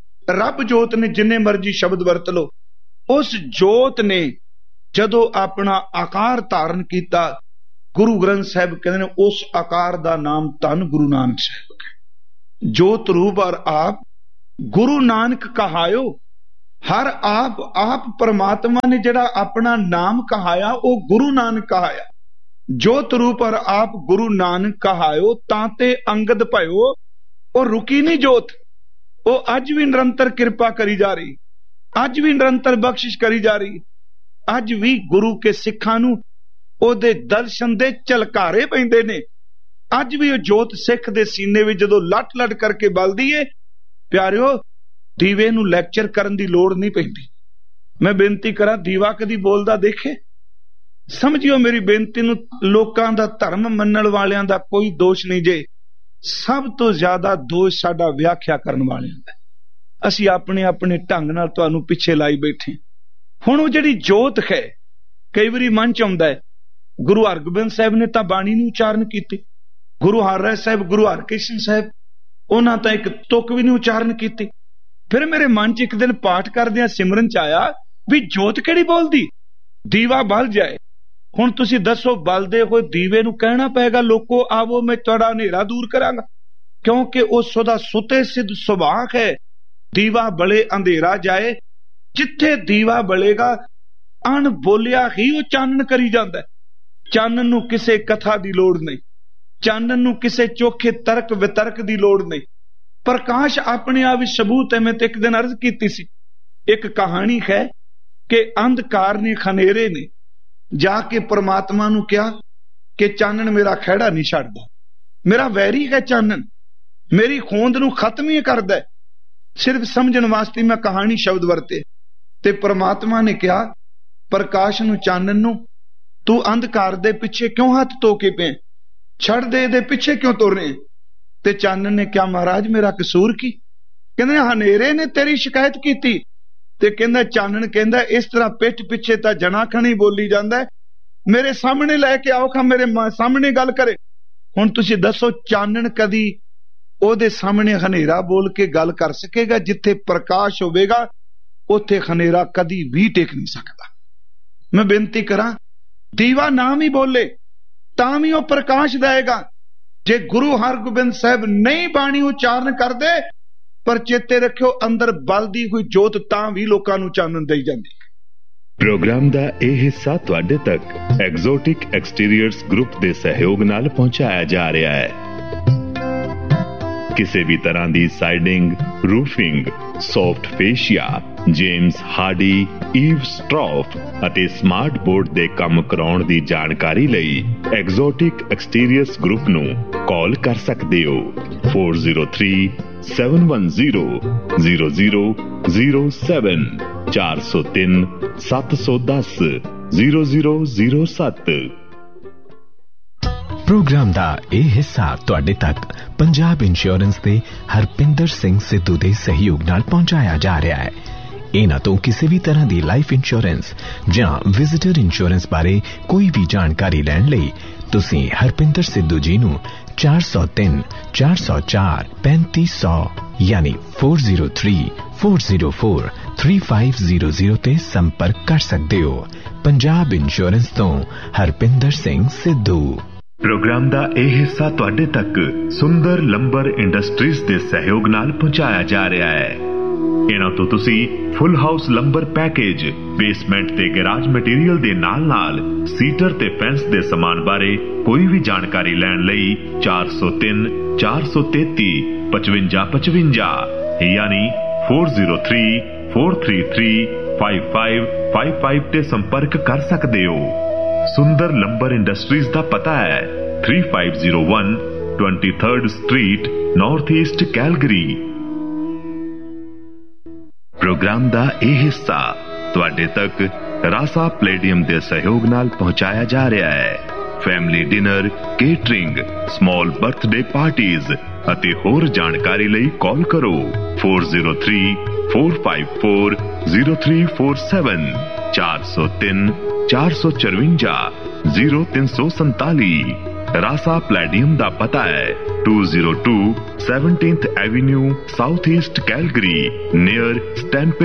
[SPEAKER 1] रब जोत ने, जिन्ने मर्जी शब्द वरत लो। उस जोत ने जदों अपना आकार धारण किया, गुरु ग्रंथ साहब कहते हैं उस आकार का नाम धन गुरु नानक साहब है। जोत रूप और आप गुरु नानक कहायो। हर आप आप परमात्मा ने जड़ा अपना नाम कहाया वो गुरु नानक कहाया। जोत रूप और आप गुरु नानक कहायो, तांते अंगद भयो। और रुकी नहीं जोत, वो अज भी निरंतर कृपा करी जा रही, अज भी निरंतर बख्शिश करी जा रही। अज भी गुरु के सिखां नूं ओदे दर्शन दे झलकारे पैंदे ने। अज भी वो जोत सिख दे सीने विच जदों लट लट करके बलदी है, प्यारिओ दीवे नूं लैक्चर करन दी लोड़ नहीं पैंदी। मैं बेनती करा, दीवा कदी बोलदा देखे? समझियो मेरी बेनती नूं। लोकां दा धर्म मनण वालियां दा कोई दोष नहीं जे, ਸਭ ਤੋਂ ਜ਼ਿਆਦਾ ਦੋਸ਼ ਸਾਡਾ ਵਿਆਖਿਆ ਕਰਨ ਵਾਲਿਆਂ ਦਾ। ਅਸੀਂ ਆਪਣੇ ਆਪਣੇ ਢੰਗ ਨਾਲ ਤੁਹਾਨੂੰ ਪਿੱਛੇ ਲਾਈ ਬੈਠੇ। ਹੁਣ ਉਹ ਜਿਹੜੀ ਜੋਤ ਹੈ, ਕਈ ਵਾਰੀ ਮਨ ਚ ਆਉਂਦਾ ਹੈ ਗੁਰੂ ਹਰਗੋਬਿੰਦ ਸਾਹਿਬ ਨੇ ਤਾਂ ਬਾਣੀ ਨੂੰ ਉਚਾਰਨ ਕੀਤੇ, ਗੁਰੂ ਹਰਿਰਾਏ ਸਾਹਿਬ, ਗੁਰੂ ਹਰਕ੍ਰਿਸ਼ਨ ਸਾਹਿਬ, ਉਹਨਾਂ ਤਾਂ ਇੱਕ ਤੁਕ ਵੀ ਨਹੀਂ ਉਚਾਰਨ ਕੀਤੀ। ਫਿਰ ਮੇਰੇ ਮਨ ਚ ਇੱਕ ਦਿਨ ਪਾਠ ਕਰਦਿਆਂ ਸਿਮਰਨ ਚ ਆਇਆ ਵੀ ਜੋਤ ਕਿਹੜੀ ਬੋਲਦੀ, ਦੀਵਾ ਬਲ ਜਾਏ। ਹੁਣ ਤੁਸੀਂ ਦੱਸੋ, ਬਲਦੇ ਹੋਏ ਦੀਵੇ ਨੂੰ ਕਹਿਣਾ ਪਏਗਾ ਲੋਕੋ ਆਵੋ ਮੈਂ ਤੁਹਾਡਾ ਹਨੇਰਾ ਦੂਰ ਕਰਾਂਗਾ, ਕਿਉਂਕਿ ਉਹ ਸਦਾ ਸੁਤੇ ਸਿੱਧ ਸੁਭਾਅ ਹੈ। ਦੀਵਾ ਬਲੇ ਅੰਧੇਰਾ ਜਾਏ। ਜਿੱਥੇ ਦੀਵਾ ਬਲੇਗਾ ਅਣ ਬੋਲਿਆ ਹੀ ਉਹ ਚਾਨਣ ਕਰੀ ਜਾਂਦਾ। ਚਾਨਣ ਨੂੰ ਕਿਸੇ ਕਥਾ ਦੀ ਲੋੜ ਨਹੀਂ, ਚਾਨਣ ਨੂੰ ਕਿਸੇ ਚੋਖੇ ਤਰਕ ਵਿਤਰਕ ਦੀ ਲੋੜ ਨਹੀਂ। ਪ੍ਰਕਾਸ਼ ਆਪਣੇ ਆਪ ਵਿੱਚ ਸਬੂਤ ਹੈ। ਮੈਂ ਤੇ ਇੱਕ ਦਿਨ ਅਰਜ਼ ਕੀਤੀ ਸੀ, ਇੱਕ ਕਹਾਣੀ ਹੈ ਕਿ ਅੰਧਕਾਰ ਨੇ, ਖਨੇਰੇ ਨੇ ਜਾ ਕੇ ਪਰਮਾਤਮਾ ਨੂੰ ਕਿਹਾ ਕਿ ਚਾਨਣ ਮੇਰਾ ਖਹਿੜਾ ਨਹੀਂ ਛੱਡਦਾ, ਮੇਰਾ ਵੈਰੀ ਹੈ ਚਾਨਣ, ਮੇਰੀ ਹੋਂਦ ਨੂੰ ਖਤਮ ਹੀ ਕਰਦਾ। ਸਿਰਫ ਸਮਝਣ ਵਾਸਤੇ ਮੈਂ ਕਹਾਣੀ ਸ਼ਬਦ ਵਰਤੇ। ਤੇ ਪਰਮਾਤਮਾ ਨੇ ਕਿਹਾ ਪ੍ਰਕਾਸ਼ ਨੂੰ, ਚਾਨਣ ਨੂੰ, ਤੂੰ ਅੰਧਕਾਰ ਦੇ ਪਿੱਛੇ ਕਿਉਂ ਹੱਥ ਧੋ ਕੇ ਪਿਆ, ਛੱਡ ਦੇ, ਇਹਦੇ ਪਿੱਛੇ ਕਿਉਂ ਤੁਰ ਰਹੇ। ਤੇ ਚਾਨਣ ਨੇ ਕਿਹਾ ਮਹਾਰਾਜ ਮੇਰਾ ਕਸੂਰ ਕੀ। ਕਹਿੰਦੇ ਹਨੇਰੇ ਨੇ ਤੇਰੀ ਸ਼ਿਕਾਇਤ ਕੀਤੀ। ਤੇ ਕਹਿੰਦਾ ਚਾਨਣ ਕਹਿੰਦਾ ਇਸ ਤਰ੍ਹਾਂ ਪਿੱਠ ਪਿੱਛੇ ਤਾਂ ਜਣਾ ਖਣੀ ਬੋਲੀ ਜਾਂਦਾ, ਮੇਰੇ ਸਾਹਮਣੇ ਲੈ ਕੇ ਆਓ, ਖਾ ਮੇਰੇ ਸਾਹਮਣੇ ਗੱਲ ਕਰੇ। ਹੁਣ ਤੁਸੀਂ ਦੱਸੋ ਚਾਨਣ ਕਦੀ ਉਹਦੇ ਸਾਹਮਣੇ ਹਨੇਰਾ ਬੋਲ ਕੇ ਗੱਲ ਕਰ ਸਕੇਗਾ? ਜਿੱਥੇ ਪ੍ਰਕਾਸ਼ ਹੋਵੇਗਾ ਉੱਥੇ ਹਨੇਰਾ ਕਦੀ ਵੀ ਟਿਕ ਨਹੀਂ ਸਕਦਾ। ਮੈਂ ਬੇਨਤੀ ਕਰਾਂ, ਦੀਵਾ ਨਾਮ ਹੀ ਬੋਲੇ ਤਾਂ ਵੀ ਉਹ ਪ੍ਰਕਾਸ਼ ਦੇਗਾ। ਜੇ ਗੁਰੂ ਹਰਗੋਬਿੰਦ ਸਾਹਿਬ ਨਹੀਂ ਬਾਣੀ ਉਚਾਰਨ ਕਰਦੇ, ਪਰ ਚੇਤੇ ਰੱਖਿਓ ਅੰਦਰ ਬਲਦੀ ਹੋਈ ਜੋਤ ਤਾਂ ਵੀ ਲੋਕਾਂ ਨੂੰ ਚਾਨਣ ਦੇਈ ਜਾਂਦੀ।
[SPEAKER 2] ਪ੍ਰੋਗਰਾਮ ਦਾ ਇਹ ਹਿੱਸਾ ਤੁਹਾਡੇ ਤੱਕ ਐਗਜ਼ੋਟਿਕ ਐਕਸਟੀਰੀਅਰਸ ਗਰੁੱਪ ਦੇ ਸਹਿਯੋਗ ਨਾਲ ਪਹੁੰਚਾਇਆ ਜਾ ਰਿਹਾ ਹੈ। ਕਿਸੇ ਵੀ ਤਰ੍ਹਾਂ ਦੀ siding, roofing, soft ਫੇਸ਼ੀਆ, James Hardy, Eve ਸਟਰੌਫ ਅਤੇ ਸਮਾਰਟ ਬੋਰਡ ਦੇ ਕੰਮ ਕਰਾਉਣ ਦੀ ਜਾਣਕਾਰੀ ਲਈ ਐਗਜ਼ੋਟਿਕ ਐਕਸਟੀਰੀਅਰਸ ਗਰੁੱਪ ਨੂੰ ਕਾਲ ਕਰ ਸਕਦੇ ਹੋ four zero three seven one zero zero zero zero seven ਚਾਰ ਸੌ ਤਿੰਨ ਸੱਤ ਸੌ ਦਸ ਜ਼ੀਰੋ ਜ਼ੀਰੋ ਜ਼ੀਰੋ ਸੱਤ।
[SPEAKER 3] ਪ੍ਰੋਗਰਾਮ ਦਾ ਇਹ ਹਿੱਸਾ ਤੁਹਾਡੇ ਤੱਕ ਪੰਜਾਬ ਇੰਸ਼ੋਰੈਂਸ ਦੇ ਹਰਪਿੰਦਰ ਸਿੰਘ ਸਿੱਧੂ ਦੇ ਸਹਿਯੋਗ ਨਾਲ ਪਹੁੰਚਾਇਆ ਜਾ ਰਿਹਾ ਹੈ। ਇਹਨਾਂ ਤੋਂ ਕਿਸੇ ਵੀ ਤਰ੍ਹਾਂ ਦੀ ਲਾਈਫ ਇੰਸ਼ੋਰੈਂਸ ਜਾਂ ਵਿਜ਼ਿਟਰ ਇੰਸ਼ੋਰੈਂਸ ਬਾਰੇ ਕੋਈ ਵੀ ਜਾਣਕਾਰੀ ਲੈਣ ਲਈ ਤੁਸੀਂ ਹਰਪਿੰਦਰ ਸਿੱਧੂ ਜੀ ਨੂੰ ਚਾਰ ਸੌ ਤਿੰਨ ਚਾਰ ਸੌ ਚਾਰ ਪੈਂਤੀ ਸੌ ਯਾਨੀ four zero three four zero four three five zero zero ਤੇ ਸੰਪਰਕ ਕਰ ਸਕਦੇ ਹੋ। ਪੰਜਾਬ ਇੰਸ਼ੋਰੈਂਸ ਤੋਂ ਹਰਪਿੰਦਰ ਸਿੰਘ ਸਿੱਧੂ।
[SPEAKER 2] ਪ੍ਰੋਗਰਾਮ ਦਾ ਇਹ ਹਿੱਸਾ ਤੁਹਾਡੇ ਤੱਕ ਸੁੰਦਰ ਲੰਬਰ ਇੰਡਸਟਰੀਜ਼ ਦੇ ਸਹਿਯੋਗ ਨਾਲ ਪਹੁੰਚਾਇਆ ਜਾ ਰਿਹਾ ਹੈ। ਇਹਨਾਂ ਤੋਂ ਤੁਸੀਂ ਫੁੱਲ ਹਾਊਸ ਲੰਬਰ ਪੈਕੇਜ, ਬੇਸਮੈਂਟ ਤੇ ਗੈਰਾਜ ਮਟੀਰੀਅਲ ਦੇ ਨਾਲ ਨਾਲ ਸੀਟਰ ਤੇ ਫੈਂਸ ਦੇ ਸਮਾਨ ਬਾਰੇ ਕੋਈ ਵੀ ਜਾਣਕਾਰੀ ਲੈਣ ਲਈ ਚਾਰ ਸੌ ਤਿੰਨ ਚਾਰ ਸੌ ਤੇਤੀ ਪਚਵੰਜਾ ਪਚਵੰਜਾ ਯਾਨੀ four zero three four three three five five five five ਤੇ ਸੰਪਰਕ ਕਰ ਸਕਦੇ ਹੋ। ਸੁੰਦਰ ਲੰਬਰ ਇੰਡਸਟਰੀਜ਼ ਦਾ ਪਤਾ ਹੈ three five zero one twenty-third street, north East, Calgary. Programme ਦਾ ਇਹ ਹਿੱਸਾ ਤੁਹਾਡੇ ਤੱਕ ਰਾਸਾ ਪਲੇਡੀਅਮ ਦੇ ਸਹਿਯੋਗ ਨਾਲ ਪਹੁੰਚਾਇਆ ਜਾ ਰਿਹਾ ਹੈ। Family dinner, catering, small birthday parties ਅਤੇ ਹੋਰ ਜਾਣਕਾਰੀ ਲਈ ਕਾਲ ਕਰੋ four zero three four five four zero three four seven ਚਾਰ ਸੌ ਤਿੰਨ ਚਾਰ ਸੌ ਚੁਰੰਜਾ ਜ਼ੀਰੋ ਤਿੰਨ ਸੌ ਸੰਤਾਲੀ। ਰਾਸਾ ਪਲੇਡੀਅਮ ਦਾ ਪਤਾ ਹੈ two oh two seventeenth Avenue, South East, Calgary, near Stampede